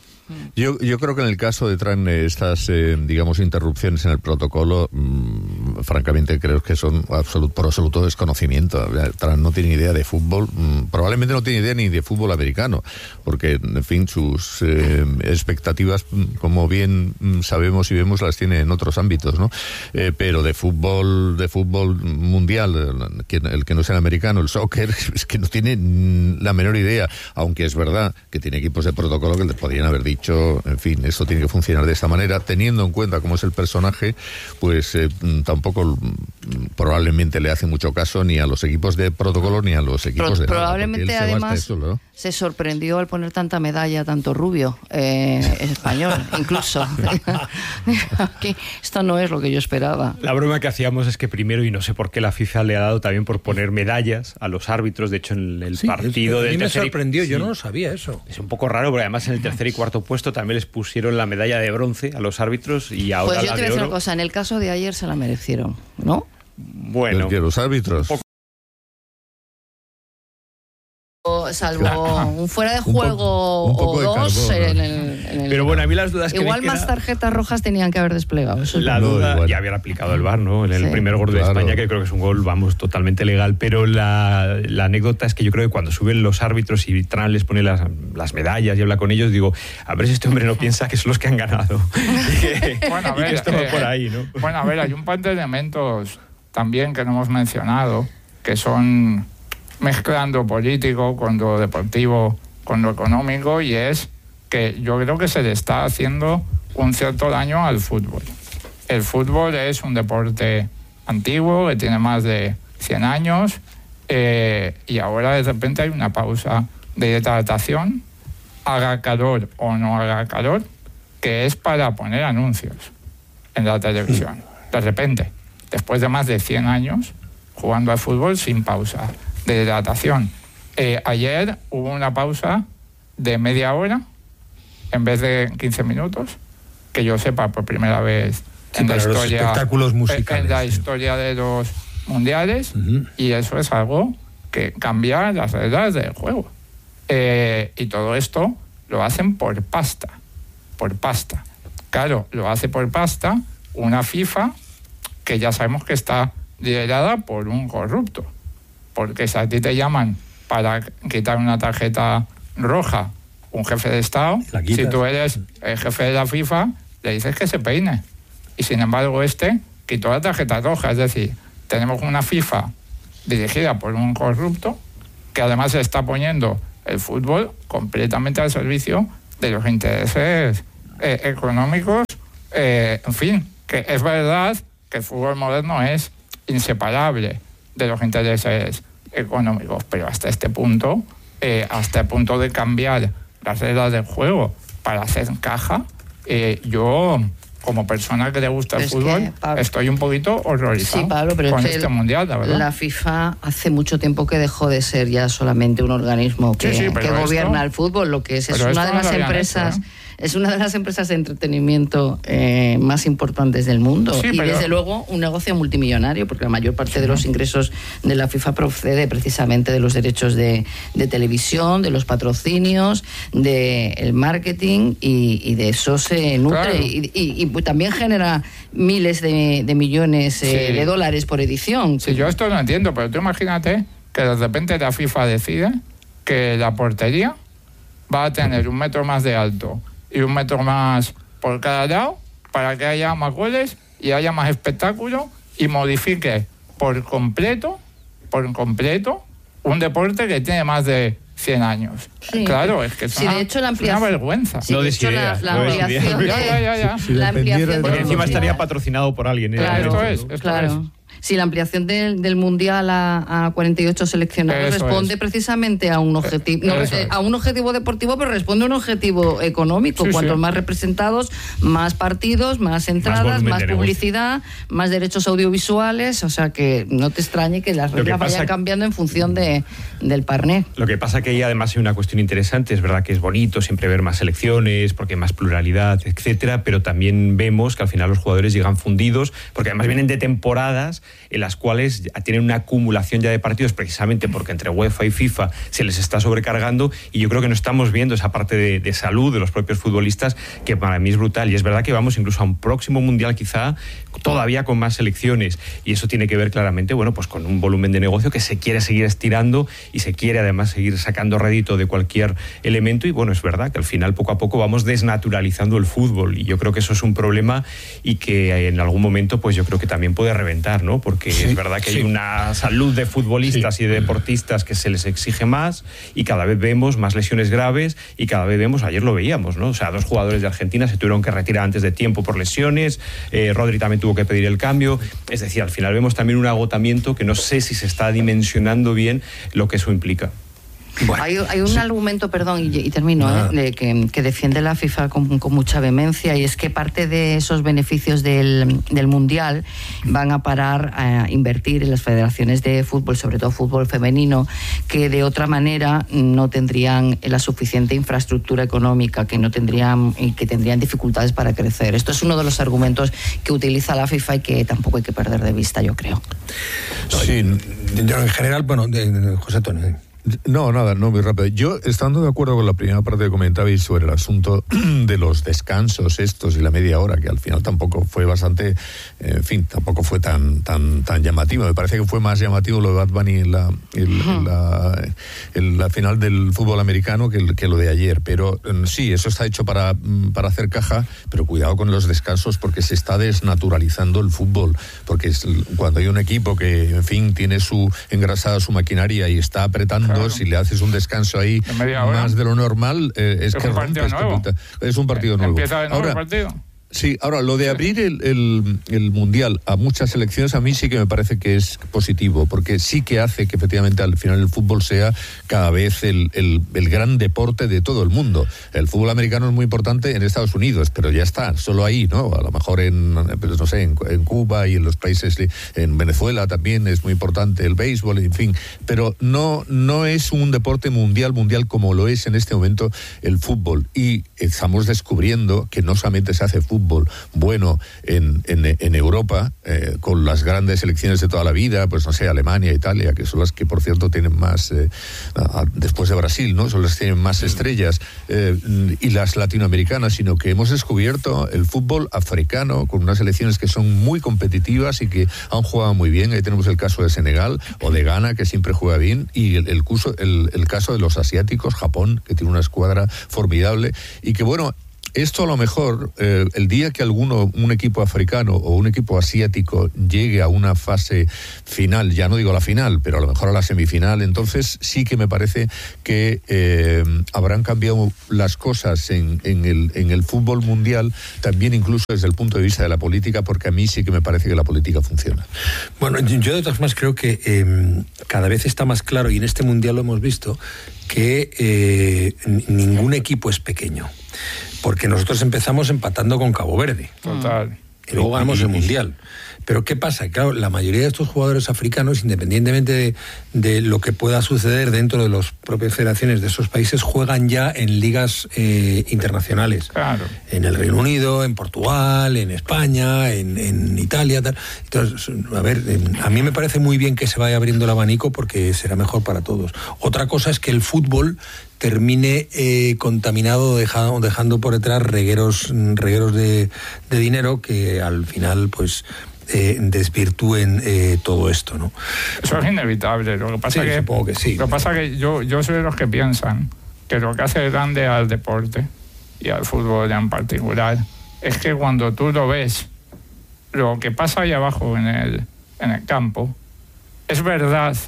Yo, yo creo que en el caso de Trump, estas, eh, digamos, interrupciones en el protocolo, mmm, francamente creo que son absolut, por absoluto desconocimiento. Trump no tiene idea de fútbol, mmm, probablemente no tiene idea ni de fútbol americano, porque, en fin, sus eh, expectativas, como bien sabemos y vemos, las tiene en otros ámbitos, ¿no? Eh, pero de fútbol, de fútbol mundial, el que no sea el americano, el soccer, es que no tiene la menor idea, aunque es verdad que tiene equipos de protocolo que le podrían haber dicho, en fin, esto tiene que funcionar de esta manera, teniendo en cuenta cómo es el personaje, pues eh, tampoco probablemente le hace mucho caso ni a los equipos de protocolo ni a los equipos Pro, de probablemente nada, además se, solo, ¿no? se sorprendió al poner tanta medalla, tanto rubio, eh, español, incluso. Aquí, esto no es lo que yo esperaba. La broma que hacíamos es que primero, y no sé por qué la FIFA le ha dado también por poner medallas a los árbitros, de hecho en el sí, partido del tercer... A mí me sorprendió, y... yo sí. no lo sabía eso. Es un poco raro, porque además en el tercer y cuarto puesto también les pusieron la medalla de bronce a los árbitros y ahora pues yo la te voy de a decir oro. una cosa, en el caso de ayer se la merecieron, ¿no? Bueno. ¿Que los árbitros? salvo, salvo claro. un fuera de juego un po- un o dos carbón, en, el, en el... Pero bueno, a mí las dudas que igual me queda... más tarjetas rojas tenían que haber desplegado. Eso la no, duda, igual. ya habían aplicado el V A R, ¿no? En el Sí. primer gol de Claro. España, que creo que es un gol, vamos, totalmente legal, pero la, la anécdota es que yo creo que cuando suben los árbitros y Tran les pone las, las medallas y habla con ellos, digo, a ver si este hombre no piensa que son los que han ganado. y que, Bueno, a y ver, que esto va eh, por ahí, ¿no? Bueno, a ver, hay un par de elementos también que no hemos mencionado, que son mezclando político con lo deportivo, con lo económico, y es que yo creo que se le está haciendo un cierto daño al fútbol. El fútbol es un deporte antiguo, que tiene más de cien años, eh, y ahora de repente hay una pausa de hidratación, haga calor o no haga calor, que es para poner anuncios en la televisión. De repente, después de más de cien años jugando al fútbol sin pausa de hidratación. Eh, ayer hubo una pausa de media hora en vez de quince minutos, que yo sepa por primera vez sí, en la para los historia, espectáculos musicales, en la sí. historia de los mundiales, Uh-huh. y eso es algo que cambia las reglas del juego. Eh, y todo esto lo hacen por pasta, por pasta. Claro, lo hace por pasta una FIFA que ya sabemos que está liderada por un corrupto, porque si a ti te llaman para quitar una tarjeta roja un jefe de Estado, si tú eres el jefe de la FIFA, le dices que se peine. Y sin embargo este quitó la tarjeta roja, es decir, tenemos una FIFA dirigida por un corrupto que además está poniendo el fútbol completamente al servicio de los intereses eh, económicos. Eh, en fin, que es verdad que el fútbol moderno es inseparable de los intereses económicos, pero hasta este punto, eh, hasta el punto de cambiar las reglas del juego para hacer caja, eh, yo, como persona que le gusta el Es fútbol, que, Pablo, estoy un poquito horrorizado sí, Pablo, pero con es que este mundial, la verdad. La FIFA hace mucho tiempo que dejó de ser ya solamente un organismo que, Sí, sí, que pero gobierna esto- el fútbol, lo que es, es pero una esto de no las lo habían empresas... hecho, ¿eh? Es una de las empresas de entretenimiento eh, más importantes del mundo, Sí, y pero- desde luego un negocio multimillonario, porque la mayor parte sí, de los ingresos de la FIFA procede precisamente de los derechos de, de televisión, de los patrocinios, del marketing, y, y de eso se nutre. Claro. Y, y- y también genera miles de, de millones eh, Sí. de dólares por edición. Sí, yo esto lo entiendo, pero tú imagínate que de repente la FIFA decide que la portería va a tener un metro más de alto y un metro más por cada lado para que haya más goles y haya más espectáculo, y modifique por completo, por completo, un deporte que tiene más de cien años. Sí. Claro, es que es, Sí, una, de hecho, la es ampliación- una vergüenza. Sí, No de des hecho, la, ideas, la no des ampliación ideas. Ya, ya, ya, ya. de, Si la dependiera ampliación de Porque del encima mundial- estaría patrocinado por alguien. ¿eh? Claro, Esto es, esto claro. es. Si la ampliación del, del mundial a, a cuarenta y ocho seleccionados Eso responde es. precisamente a un objetivo, no, Eso eh, es. a un objetivo deportivo, pero responde a un objetivo económico. Sí, Cuantos sí. más representados, más partidos, más entradas, volumen más, de negocio. publicidad, más derechos audiovisuales. O sea que no te extrañe que las Lo que reglas pasa- vayan cambiando en función de, del parné. Lo que pasa que ahí además hay una cuestión interesante, es verdad que es bonito siempre ver más selecciones, porque hay más pluralidad, etcétera, pero también vemos que al final los jugadores llegan fundidos, porque además vienen de temporadas en las cuales ya tienen una acumulación ya de partidos, precisamente porque entre UEFA y FIFA se les está sobrecargando, y yo creo que no estamos viendo esa parte de, de salud de los propios futbolistas, que para mí es brutal, y es verdad que vamos incluso a un próximo mundial quizá todavía con más selecciones, y eso tiene que ver claramente, bueno, pues con un volumen de negocio que se quiere seguir estirando y se quiere además seguir sacando rédito de cualquier elemento, y bueno, es verdad que al final poco a poco vamos desnaturalizando el fútbol, y yo creo que eso es un problema y que en algún momento pues yo creo que también puede reventar, ¿no? Porque Sí, es verdad que sí. hay una salud de futbolistas Sí. y de deportistas que se les exige más, y cada vez vemos más lesiones graves, y cada vez vemos, ayer lo veíamos, ¿no? O sea, dos jugadores de Argentina se tuvieron que retirar antes de tiempo por lesiones, eh, Rodri también tuvo que pedir el cambio, es decir, al final vemos también un agotamiento que no sé si se está dimensionando bien lo que eso implica. Bueno, hay, hay un argumento, perdón, y, y termino, Ah. ¿eh? de que, que defiende la FIFA con, con mucha vehemencia, y es que parte de esos beneficios del, del Mundial van a parar a invertir en las federaciones de fútbol, sobre todo fútbol femenino, que de otra manera no tendrían la suficiente infraestructura económica, que no tendrían y que tendrían dificultades para crecer. Esto es uno de los argumentos que utiliza la FIFA y que tampoco hay que perder de vista, yo creo. sí, yo en general, bueno, de, de José Antonio. No, nada, no, muy rápido. Yo, estando de acuerdo con la primera parte que comentabais sobre el asunto de los descansos estos y la media hora, que al final tampoco fue bastante, en fin, tampoco fue tan tan tan llamativo. Me parece que fue más llamativo lo de Bad Bunny en la, en, uh-huh. en la, en la final del fútbol americano que, que lo de ayer. Pero sí, eso está hecho para, para hacer caja, pero cuidado con los descansos porque se está desnaturalizando el fútbol. Porque es, cuando hay un equipo que, en fin, tiene su engrasada su maquinaria y está apretando, claro. Si le haces un descanso ahí más de lo normal, eh, es, es que rompes. Es un partido nuevo. Empieza de nuevo Ahora, el partido. Sí, ahora, lo de abrir el, el, el Mundial a muchas selecciones a mí sí que me parece que es positivo, porque sí que hace que efectivamente al final el fútbol sea cada vez el, el, el gran deporte de todo el mundo. El fútbol americano es muy importante en Estados Unidos, pero ya está, solo ahí, ¿no? A lo mejor en, pues no sé, en, en Cuba y en los países, en Venezuela también es muy importante el béisbol, en fin, pero no, no es un deporte mundial, mundial como lo es en este momento el fútbol, y estamos descubriendo que no solamente se hace fútbol bueno en, en, en Europa, eh, con las grandes selecciones de toda la vida, pues no sé, Alemania, Italia, que son las que por cierto tienen más, eh, a, después de Brasil, ¿no? Son las que tienen más estrellas, eh, y las latinoamericanas, sino que hemos descubierto el fútbol africano con unas selecciones que son muy competitivas y que han jugado muy bien. Ahí tenemos el caso de Senegal o de Ghana, que siempre juega bien, y el, el, curso, el, el caso de los asiáticos, Japón, que tiene una escuadra formidable, y que bueno, esto a lo mejor, eh, el día que alguno, un equipo africano o un equipo asiático llegue a una fase final, ya no digo la final, pero a lo mejor a la semifinal, entonces sí que me parece que eh, habrán cambiado las cosas en, en, el, en el fútbol mundial, también incluso desde el punto de vista de la política, porque a mí sí que me parece que la política funciona. Bueno, yo de todas formas creo que eh, cada vez está más claro, y en este mundial lo hemos visto, que eh, ningún equipo es pequeño. Porque nosotros empezamos empatando con Cabo Verde. Total. Y luego ganamos el Mundial. Pero ¿qué pasa? Claro, la mayoría de estos jugadores africanos, independientemente de, de lo que pueda suceder dentro de las propias federaciones de esos países, juegan ya en ligas eh, internacionales. Claro. En el Reino Unido, en Portugal, en España, en, en Italia, tal. Entonces, a ver, a mí me parece muy bien que se vaya abriendo el abanico porque será mejor para todos. Otra cosa es que el fútbol termine eh, contaminado, dejando, dejando por detrás regueros, regueros de, de dinero que al final, pues, Eh, desvirtúen eh, todo esto, ¿no? Eso es inevitable. Lo que pasa sí, que supongo que sí. Lo que pasa que yo yo soy de los que piensan que lo que hace grande al deporte y al fútbol en particular es que cuando tú lo ves, lo que pasa ahí abajo en el en el campo es verdad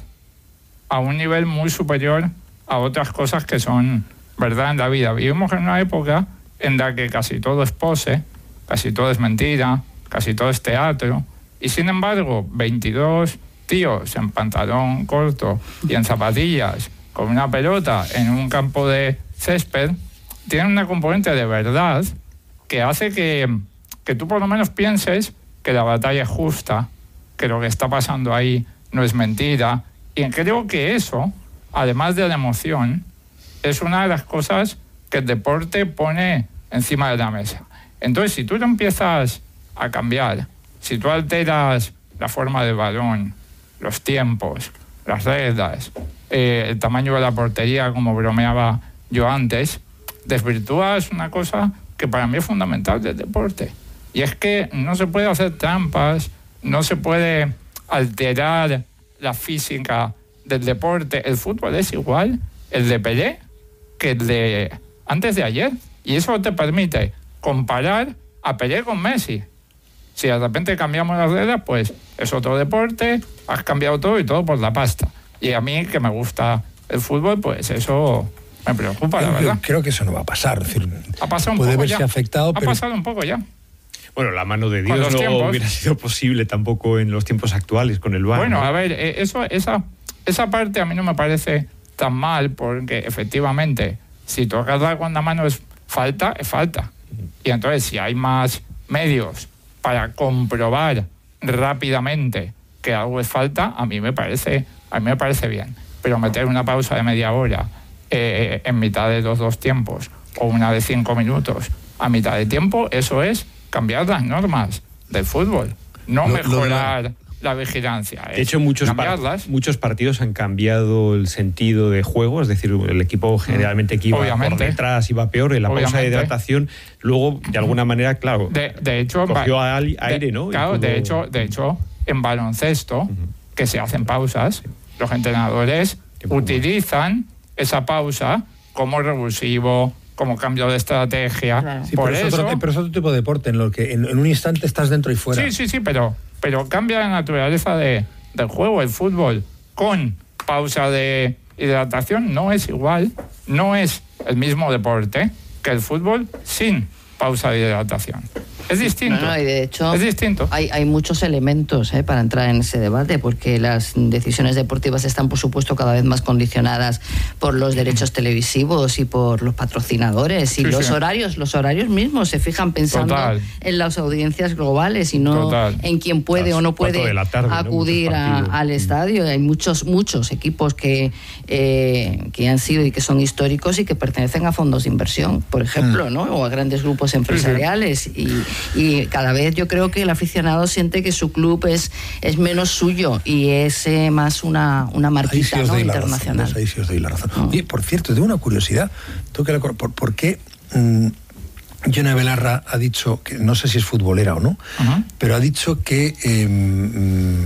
a un nivel muy superior a otras cosas que son verdad en la vida. Vivimos en una época en la que casi todo es pose, casi todo es mentira, casi todo es teatro, y sin embargo veintidós tíos en pantalón corto y en zapatillas con una pelota en un campo de césped tienen una componente de verdad que hace que, que tú por lo menos pienses que la batalla es justa, que lo que está pasando ahí no es mentira, y creo que eso, además de la emoción, es una de las cosas que el deporte pone encima de la mesa. Entonces, si tú lo empiezas a cambiar, si tú alteras la forma del balón, los tiempos, las reglas, eh, el tamaño de la portería, como bromeaba yo antes, desvirtúas una cosa que para mí es fundamental del deporte. Y es que no se puede hacer trampas, no se puede alterar la física del deporte. El fútbol es igual, el de Pelé, que el de antes de ayer. Y eso te permite comparar a Pelé con Messi. Si de repente cambiamos las reglas, pues es otro deporte, has cambiado todo y todo por la pasta. Y a mí, que me gusta el fútbol, pues eso me preocupa, la verdad. Creo que eso no va a pasar. Es decir, ha pasado un puede poco verse ya. afectado, ha pero... pasado un poco ya. Bueno, la mano de Dios no tiempos. hubiera sido posible tampoco en los tiempos actuales con el V A R. Bueno, ¿no? a ver, eso, esa, esa parte a mí no me parece tan mal, porque efectivamente, si tocas con la mano es falta, es falta. Y entonces, si hay más medios para comprobar rápidamente que algo es falta, a mí me parece, a mí me parece bien. Pero meter una pausa de media hora eh, en mitad de los dos tiempos o una de cinco minutos a mitad de tiempo, eso es cambiar las normas del fútbol, no lo, mejorar lo la... la vigilancia. De hecho, muchos, par muchos partidos han cambiado el sentido de juego, es decir, el equipo generalmente que iba Obviamente. por detrás iba peor, en la Obviamente. pausa de hidratación, luego, de alguna manera, claro, de, de hecho, cogió aire, de, ¿no? Claro, pudo... de, hecho, de hecho, en baloncesto, uh-huh. que se hacen pausas, los entrenadores utilizan esa pausa como revulsivo, como cambio de estrategia. Claro. Sí, Por pero, eso, es otro, pero es otro tipo de deporte en lo que en, en un instante estás dentro y fuera. Sí, sí, sí, pero, pero cambia la naturaleza de, del juego. El fútbol con pausa de hidratación no es igual, no es el mismo deporte que el fútbol sin pausa de hidratación. Es distinto. No, no, y de hecho, es distinto. Hay, hay muchos elementos eh, para entrar en ese debate, porque las decisiones deportivas están, por supuesto, cada vez más condicionadas por los derechos televisivos y por los patrocinadores y sí, los sí. horarios. Los horarios mismos se fijan pensando Total. en las audiencias globales y no Total. en quién puede Las o no puede tarde, acudir ¿no? a, al estadio. Hay muchos, muchos equipos que, eh, que han sido y que son históricos y que pertenecen a fondos de inversión, por ejemplo, mm. ¿no? o a grandes grupos empresariales. Sí, sí. Y, y cada vez yo creo que el aficionado siente que su club es, es menos suyo y es eh, más una, una marquita, ¿no? internacional. Razón, ahí sí os doy la razón. Mm. Oye, por cierto, tengo una curiosidad. Tengo que, por, ¿Por qué mmm, Yone Belarra ha dicho, que no sé si es futbolera o no, uh-huh. pero ha dicho que eh, mmm,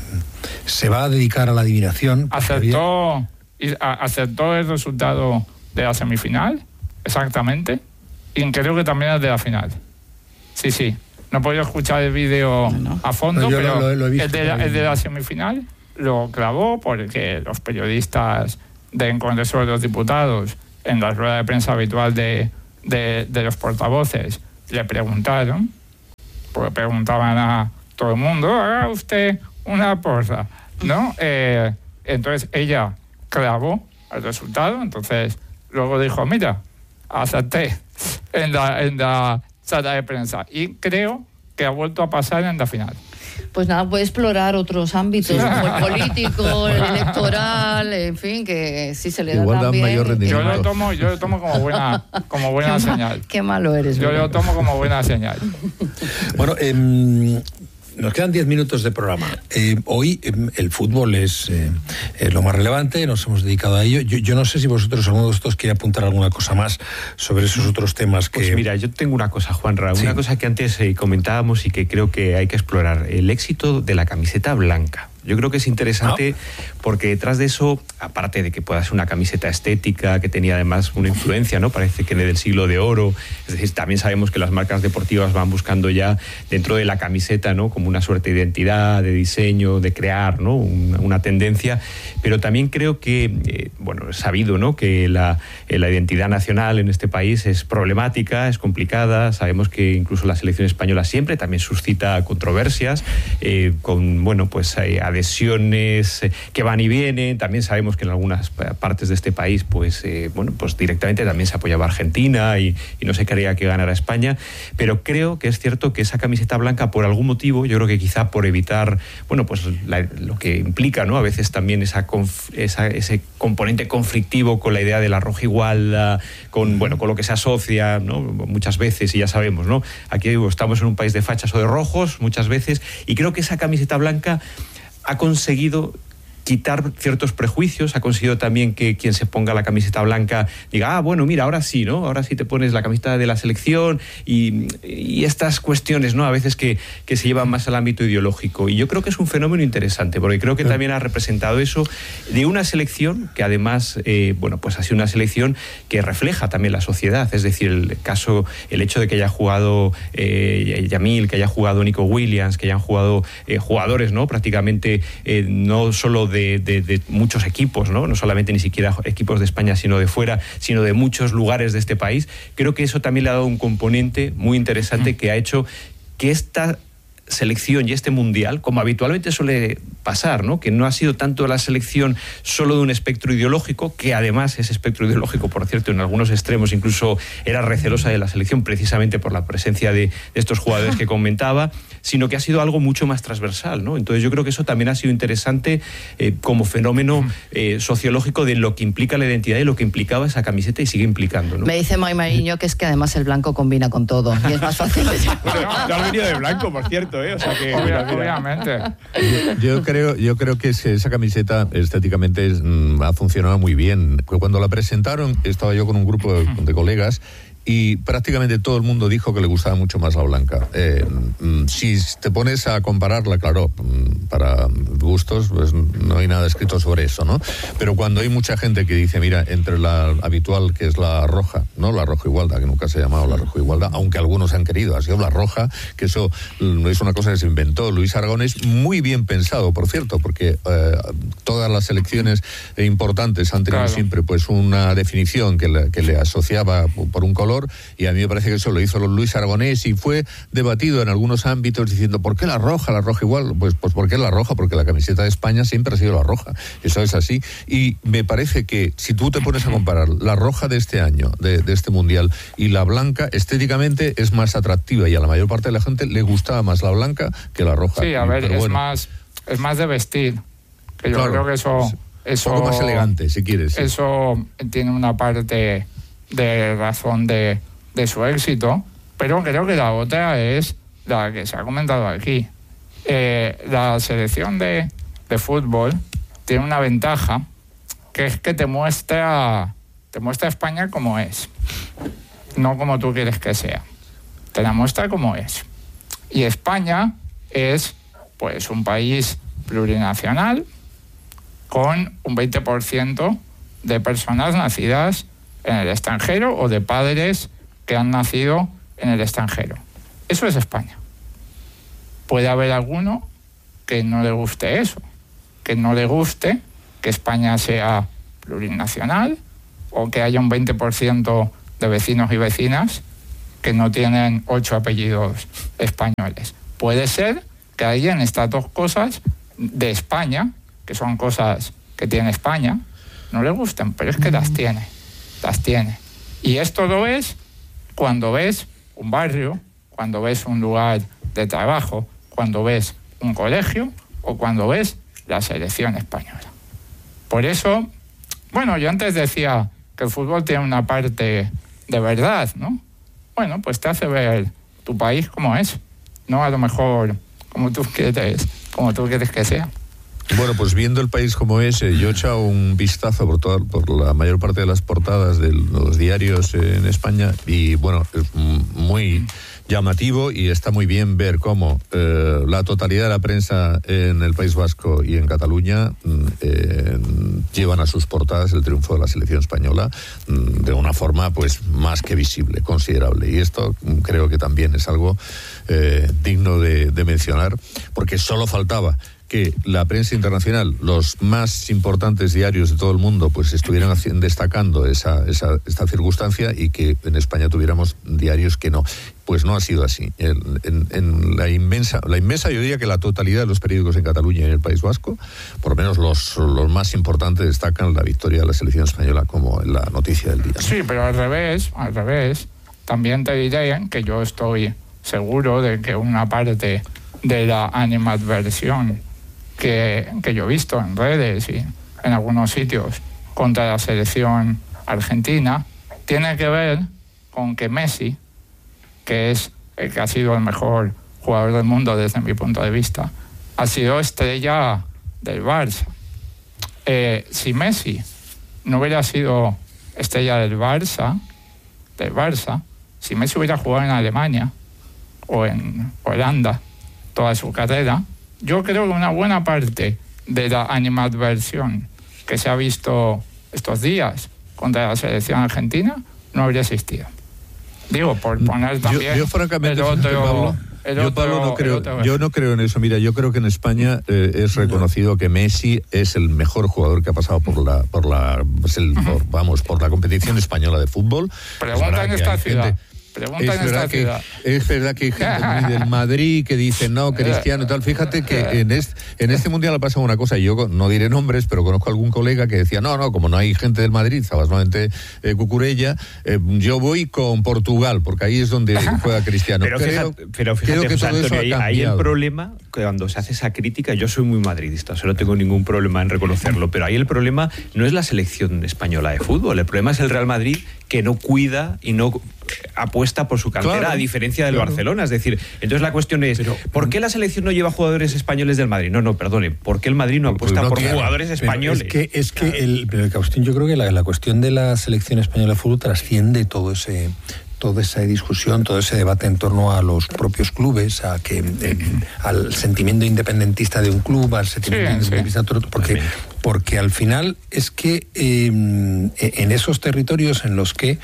se va a dedicar a la adivinación? Aceptó, había... aceptó el resultado de la semifinal, exactamente, y creo que también el de la final. Sí, sí. No he podido escuchar el vídeo no. a fondo, no, pero lo, lo he visto, el, de la, el de la semifinal lo clavó porque los periodistas del Congreso de los Diputados, en la rueda de prensa habitual de, de, de los portavoces, le preguntaron, porque preguntaban a todo el mundo, haga usted una porra, ¿no? Eh, entonces ella clavó el resultado, entonces luego dijo, mira, acepté en la... En la sala de prensa y creo que ha vuelto a pasar en la final. Pues nada, puede explorar otros ámbitos, como el político, el electoral, en fin, que sí se le da Igual también. Mayor rendimiento. Yo lo tomo, yo lo tomo como buena, como buena qué señal. Mal, qué malo eres. Yo lo tomo como buena señal. Bueno, eh, nos quedan diez minutos de programa. Eh, hoy eh, el fútbol es eh, eh, lo más relevante, nos hemos dedicado a ello. Yo, yo no sé si vosotros, alguno de vosotros, quiere apuntar alguna cosa más sobre esos otros temas que... Pues mira, yo tengo una cosa, Juanra, sí. una cosa que antes eh, comentábamos y que creo que hay que explorar. El éxito de la camiseta blanca. Yo creo que es interesante ¿no? porque detrás de eso, aparte de que pueda ser una camiseta estética, que tenía además una influencia, ¿no? Parece que del siglo de oro, es decir, también sabemos que las marcas deportivas van buscando ya dentro de la camiseta, ¿no? Como una suerte de identidad, de diseño, de crear, ¿no? Una, una tendencia, pero también creo que, eh, bueno, es sabido, ¿no? Que la, eh, la identidad nacional en este país es problemática, es complicada, sabemos que incluso la selección española siempre también suscita controversias, eh, con, bueno, pues hay adhesiones que van y vienen. También sabemos que en algunas partes de este país, pues, eh, bueno, pues directamente también se apoyaba a Argentina y, y no se quería que ganara España. Pero creo que es cierto que esa camiseta blanca, por algún motivo, yo creo que quizá por evitar, bueno, pues la, lo que implica, ¿no? A veces también esa, conf, esa ese componente conflictivo con la idea de la rojigualda, con, bueno, con lo que se asocia, ¿no? Muchas veces, y ya sabemos, ¿no? Aquí digo, estamos en un país de fachas o de rojos muchas veces, y creo que esa camiseta blanca ha conseguido quitar ciertos prejuicios, ha conseguido también que quien se ponga la camiseta blanca diga, ah, bueno, mira, ahora sí, ¿no? Ahora sí te pones la camiseta de la selección y, y estas cuestiones, ¿no? A veces que, que se llevan más al ámbito ideológico. Y yo creo que es un fenómeno interesante, porque creo que también ha representado eso de una selección que además, eh, bueno, pues ha sido una selección que refleja también la sociedad. Es decir, el caso, el hecho de que haya jugado eh, Yamil, que haya jugado Nico Williams, que hayan jugado eh, jugadores, ¿no? Prácticamente eh, no solo de De, de, de muchos equipos, ¿no? No solamente ni siquiera equipos de España, sino de fuera, sino de muchos lugares de este país. Creo que eso también le ha dado un componente muy interesante mm. que ha hecho que esta selección y este mundial, como habitualmente suele pasar, ¿no? Que no ha sido tanto la selección solo de un espectro ideológico, que además ese espectro ideológico, por cierto, en algunos extremos incluso era recelosa de la selección precisamente por la presencia de, de estos jugadores que comentaba, sino que ha sido algo mucho más transversal, ¿no? Entonces yo creo que eso también ha sido interesante eh, como fenómeno eh, sociológico de lo que implica la identidad y lo que implicaba esa camiseta y sigue implicando, ¿no? Me dice May Mariño que es que además el blanco combina con todo y es más fácil de llevar. Bueno, ya has venido de blanco, por cierto, ¿eh? O sea que, obviamente. Yo, yo creo, yo creo que esa camiseta estéticamente mmm, ha funcionado muy bien. Cuando la presentaron, estaba yo con un grupo de, de colegas y prácticamente todo el mundo dijo que le gustaba mucho más la blanca. Eh, si te pones a compararla, claro, para gustos, pues no hay nada escrito sobre eso, ¿no? Pero cuando hay mucha gente que dice, mira, entre la habitual, que es la roja, no la roja igualdad, que nunca se ha llamado la roja igualdad, aunque algunos han querido, ha sido la roja, que eso es una cosa que se inventó Luis Aragonés, muy bien pensado, por cierto, porque eh, todas las selecciones importantes han tenido claro. siempre pues una definición que le, que le asociaba por un color, y a mí me parece que eso lo hizo Luis Aragonés y fue debatido en algunos ámbitos diciendo, ¿por qué la roja? La roja igual, pues, pues ¿por qué la roja? Porque la camiseta de España siempre ha sido la roja, eso es así, y me parece que si tú te pones a comparar la roja de este año, de, de este mundial, y la blanca, estéticamente es más atractiva y a la mayor parte de la gente le gustaba más la blanca que la roja. Sí, a ver, Pero es, bueno. más, es más de vestir, que yo claro, creo que eso... eso un poco más elegante, si quieres. Sí. Eso tiene una parte de razón de... de su éxito, pero creo que la otra es la que se ha comentado aquí. Eh, la selección de, de fútbol tiene una ventaja, que es que te muestra, te muestra España como es, no como tú quieres que sea. Te la muestra como es. Y España es, pues, un país plurinacional con un veinte por ciento de personas nacidas en el extranjero o de padres que han nacido en el extranjero. Eso es España. Puede haber alguno que no le guste eso, que no le guste que España sea plurinacional o que haya un veinte por ciento de vecinos y vecinas que no tienen ocho apellidos españoles. Puede ser que alguien estas dos cosas de España, que son cosas que tiene España, no le gusten, pero es que las tiene, las tiene. Y esto lo es cuando ves un barrio, cuando ves un lugar de trabajo, cuando ves un colegio o cuando ves la selección española. Por eso, bueno, yo antes decía que el fútbol tiene una parte de verdad, ¿no? Bueno, pues te hace ver tu país como es, no a lo mejor como tú quieres, como tú quieres que sea. Bueno, pues viendo el país como es, eh, yo he echado un vistazo por toda, por la mayor parte de las portadas de los diarios eh, en España y bueno, es muy llamativo y está muy bien ver cómo eh, la totalidad de la prensa en el País Vasco y en Cataluña eh, llevan a sus portadas el triunfo de la selección española de una forma pues más que visible, considerable, y esto creo que también es algo eh, digno de, de mencionar, porque solo faltaba que la prensa internacional, los más importantes diarios de todo el mundo, pues estuvieran destacando esa, esa esta circunstancia y que en España tuviéramos diarios que no. Pues no ha sido así. En, en, en la inmensa, la inmensa, yo diría que la totalidad de los periódicos en Cataluña y en el País Vasco, por lo menos los, los más importantes, destacan la victoria de la selección española como la noticia del día, ¿no? Sí, pero al revés, al revés, también te diré que yo estoy seguro de que una parte de la animadversión que, que yo he visto en redes y en algunos sitios contra la selección argentina tiene que ver con que Messi, que es el que ha sido el mejor jugador del mundo desde mi punto de vista, ha sido estrella del Barça. Eh, si Messi no hubiera sido estrella del Barça, del Barça, si Messi hubiera jugado en Alemania o en Holanda toda su carrera, yo creo que una buena parte de la animadversión que se ha visto estos días contra la selección argentina no habría existido. Digo, por poner también yo, yo francamente, el otro... Pablo, el yo, otro, Pablo, no creo, otro... yo no creo en eso. Mira, yo creo que en España eh, es reconocido que Messi es el mejor jugador que ha pasado por la, por la, pues el, por, vamos, por la competición española de fútbol. Pregunta en esta ciudad. Gente, Pregunta es en esta verdad que, ciudad. es verdad que hay gente muy del Madrid que dice no, Cristiano y tal. Fíjate que en este, en este Mundial ha pasado una cosa, y yo no diré nombres, pero conozco a algún colega que decía, no, no, como no hay gente del Madrid, estaba solamente eh, Cucurella, eh, yo voy con Portugal, porque ahí es donde juega Cristiano. Pero creo, fíjate, pero fíjate creo que José todo Antonio, eso ha ahí, ahí el cambiado. problema, cuando se hace esa crítica, yo soy muy madridista, o sea, no tengo ningún problema en reconocerlo, pero ahí el problema no es la selección española de fútbol, el problema es el Real Madrid, que no cuida y no apuesta por su cantera, claro, a diferencia del claro. Barcelona. Es decir, entonces la cuestión es, pero, ¿por qué la selección no lleva jugadores españoles del Madrid? No, no, perdone, ¿por qué el Madrid no apuesta pues no por tiene, jugadores españoles? Es que, es que el, pero el cuestión, yo creo que la, la cuestión de la selección española de fútbol trasciende todo ese... toda esa discusión, todo ese debate en torno a los propios clubes, a que eh, al sentimiento independentista de un club, al sentimiento sí, independentista sí. de otro, porque, porque al final es que eh, en esos territorios en los que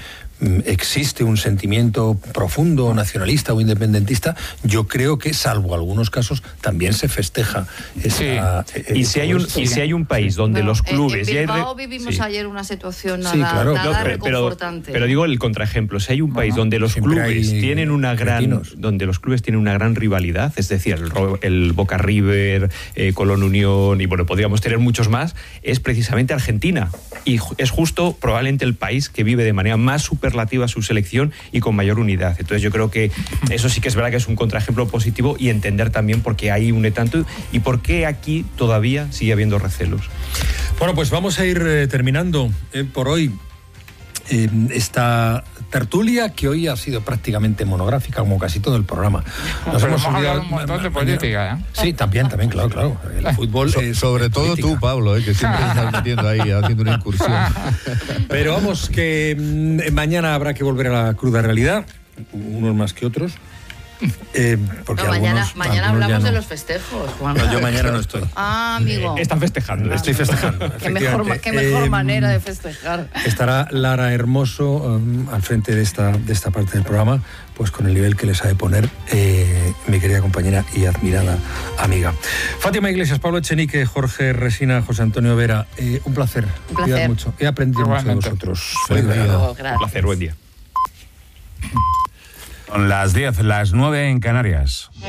existe un sentimiento profundo, nacionalista o independentista, yo creo que, salvo algunos casos, también se festeja esa, sí. eh, y, si hay un, y si hay un país donde no, los clubes... En Bilbao ya hay re... vivimos sí. ayer una situación nada, sí, claro, nada claro, reconfortante. Pero, pero digo el contraejemplo, si hay un país no, donde los clubes tienen una gran donde los clubes tienen una gran rivalidad, es decir, el, el Boca River, eh, Colón Unión, y bueno, podríamos tener muchos más, es precisamente Argentina. Y es justo probablemente el país que vive de manera más superlativa su selección y con mayor unidad. Entonces yo creo que eso sí que es verdad que es un contraejemplo positivo, y entender también por qué ahí une tanto y por qué aquí todavía sigue habiendo recelos. Bueno, pues vamos a ir eh, terminando eh, por hoy eh, esta tertulia, que hoy ha sido prácticamente monográfica, como casi todo el programa. Nos hemos hablado un montón de política, ¿eh? Sí, también, también, claro, claro. El fútbol so, es sobre todo política. Tú, Pablo, eh, que siempre estás metiendo ahí, haciendo una incursión. Pero vamos, que mmm, mañana habrá que volver a la cruda realidad, unos más que otros. Eh, porque no, mañana algunos, mañana algunos hablamos no. de los festejos, Juan. No, yo mañana no estoy. Ah, amigo. Están festejando. Estoy festejando. Qué mejor, qué mejor eh, manera de festejar. Estará Lara Hermoso um, al frente de esta, de esta parte del programa, pues con el nivel que les ha de poner eh, mi querida compañera y admirada amiga. Fátima Iglesias, Pablo Echenique, Jorge Resina, José Antonio Vera, eh, un placer. Un placer. Mucho. He aprendido mucho de vosotros. Feliz día. Oh, un placer, buen día. Son las diez, las nueve en Canarias.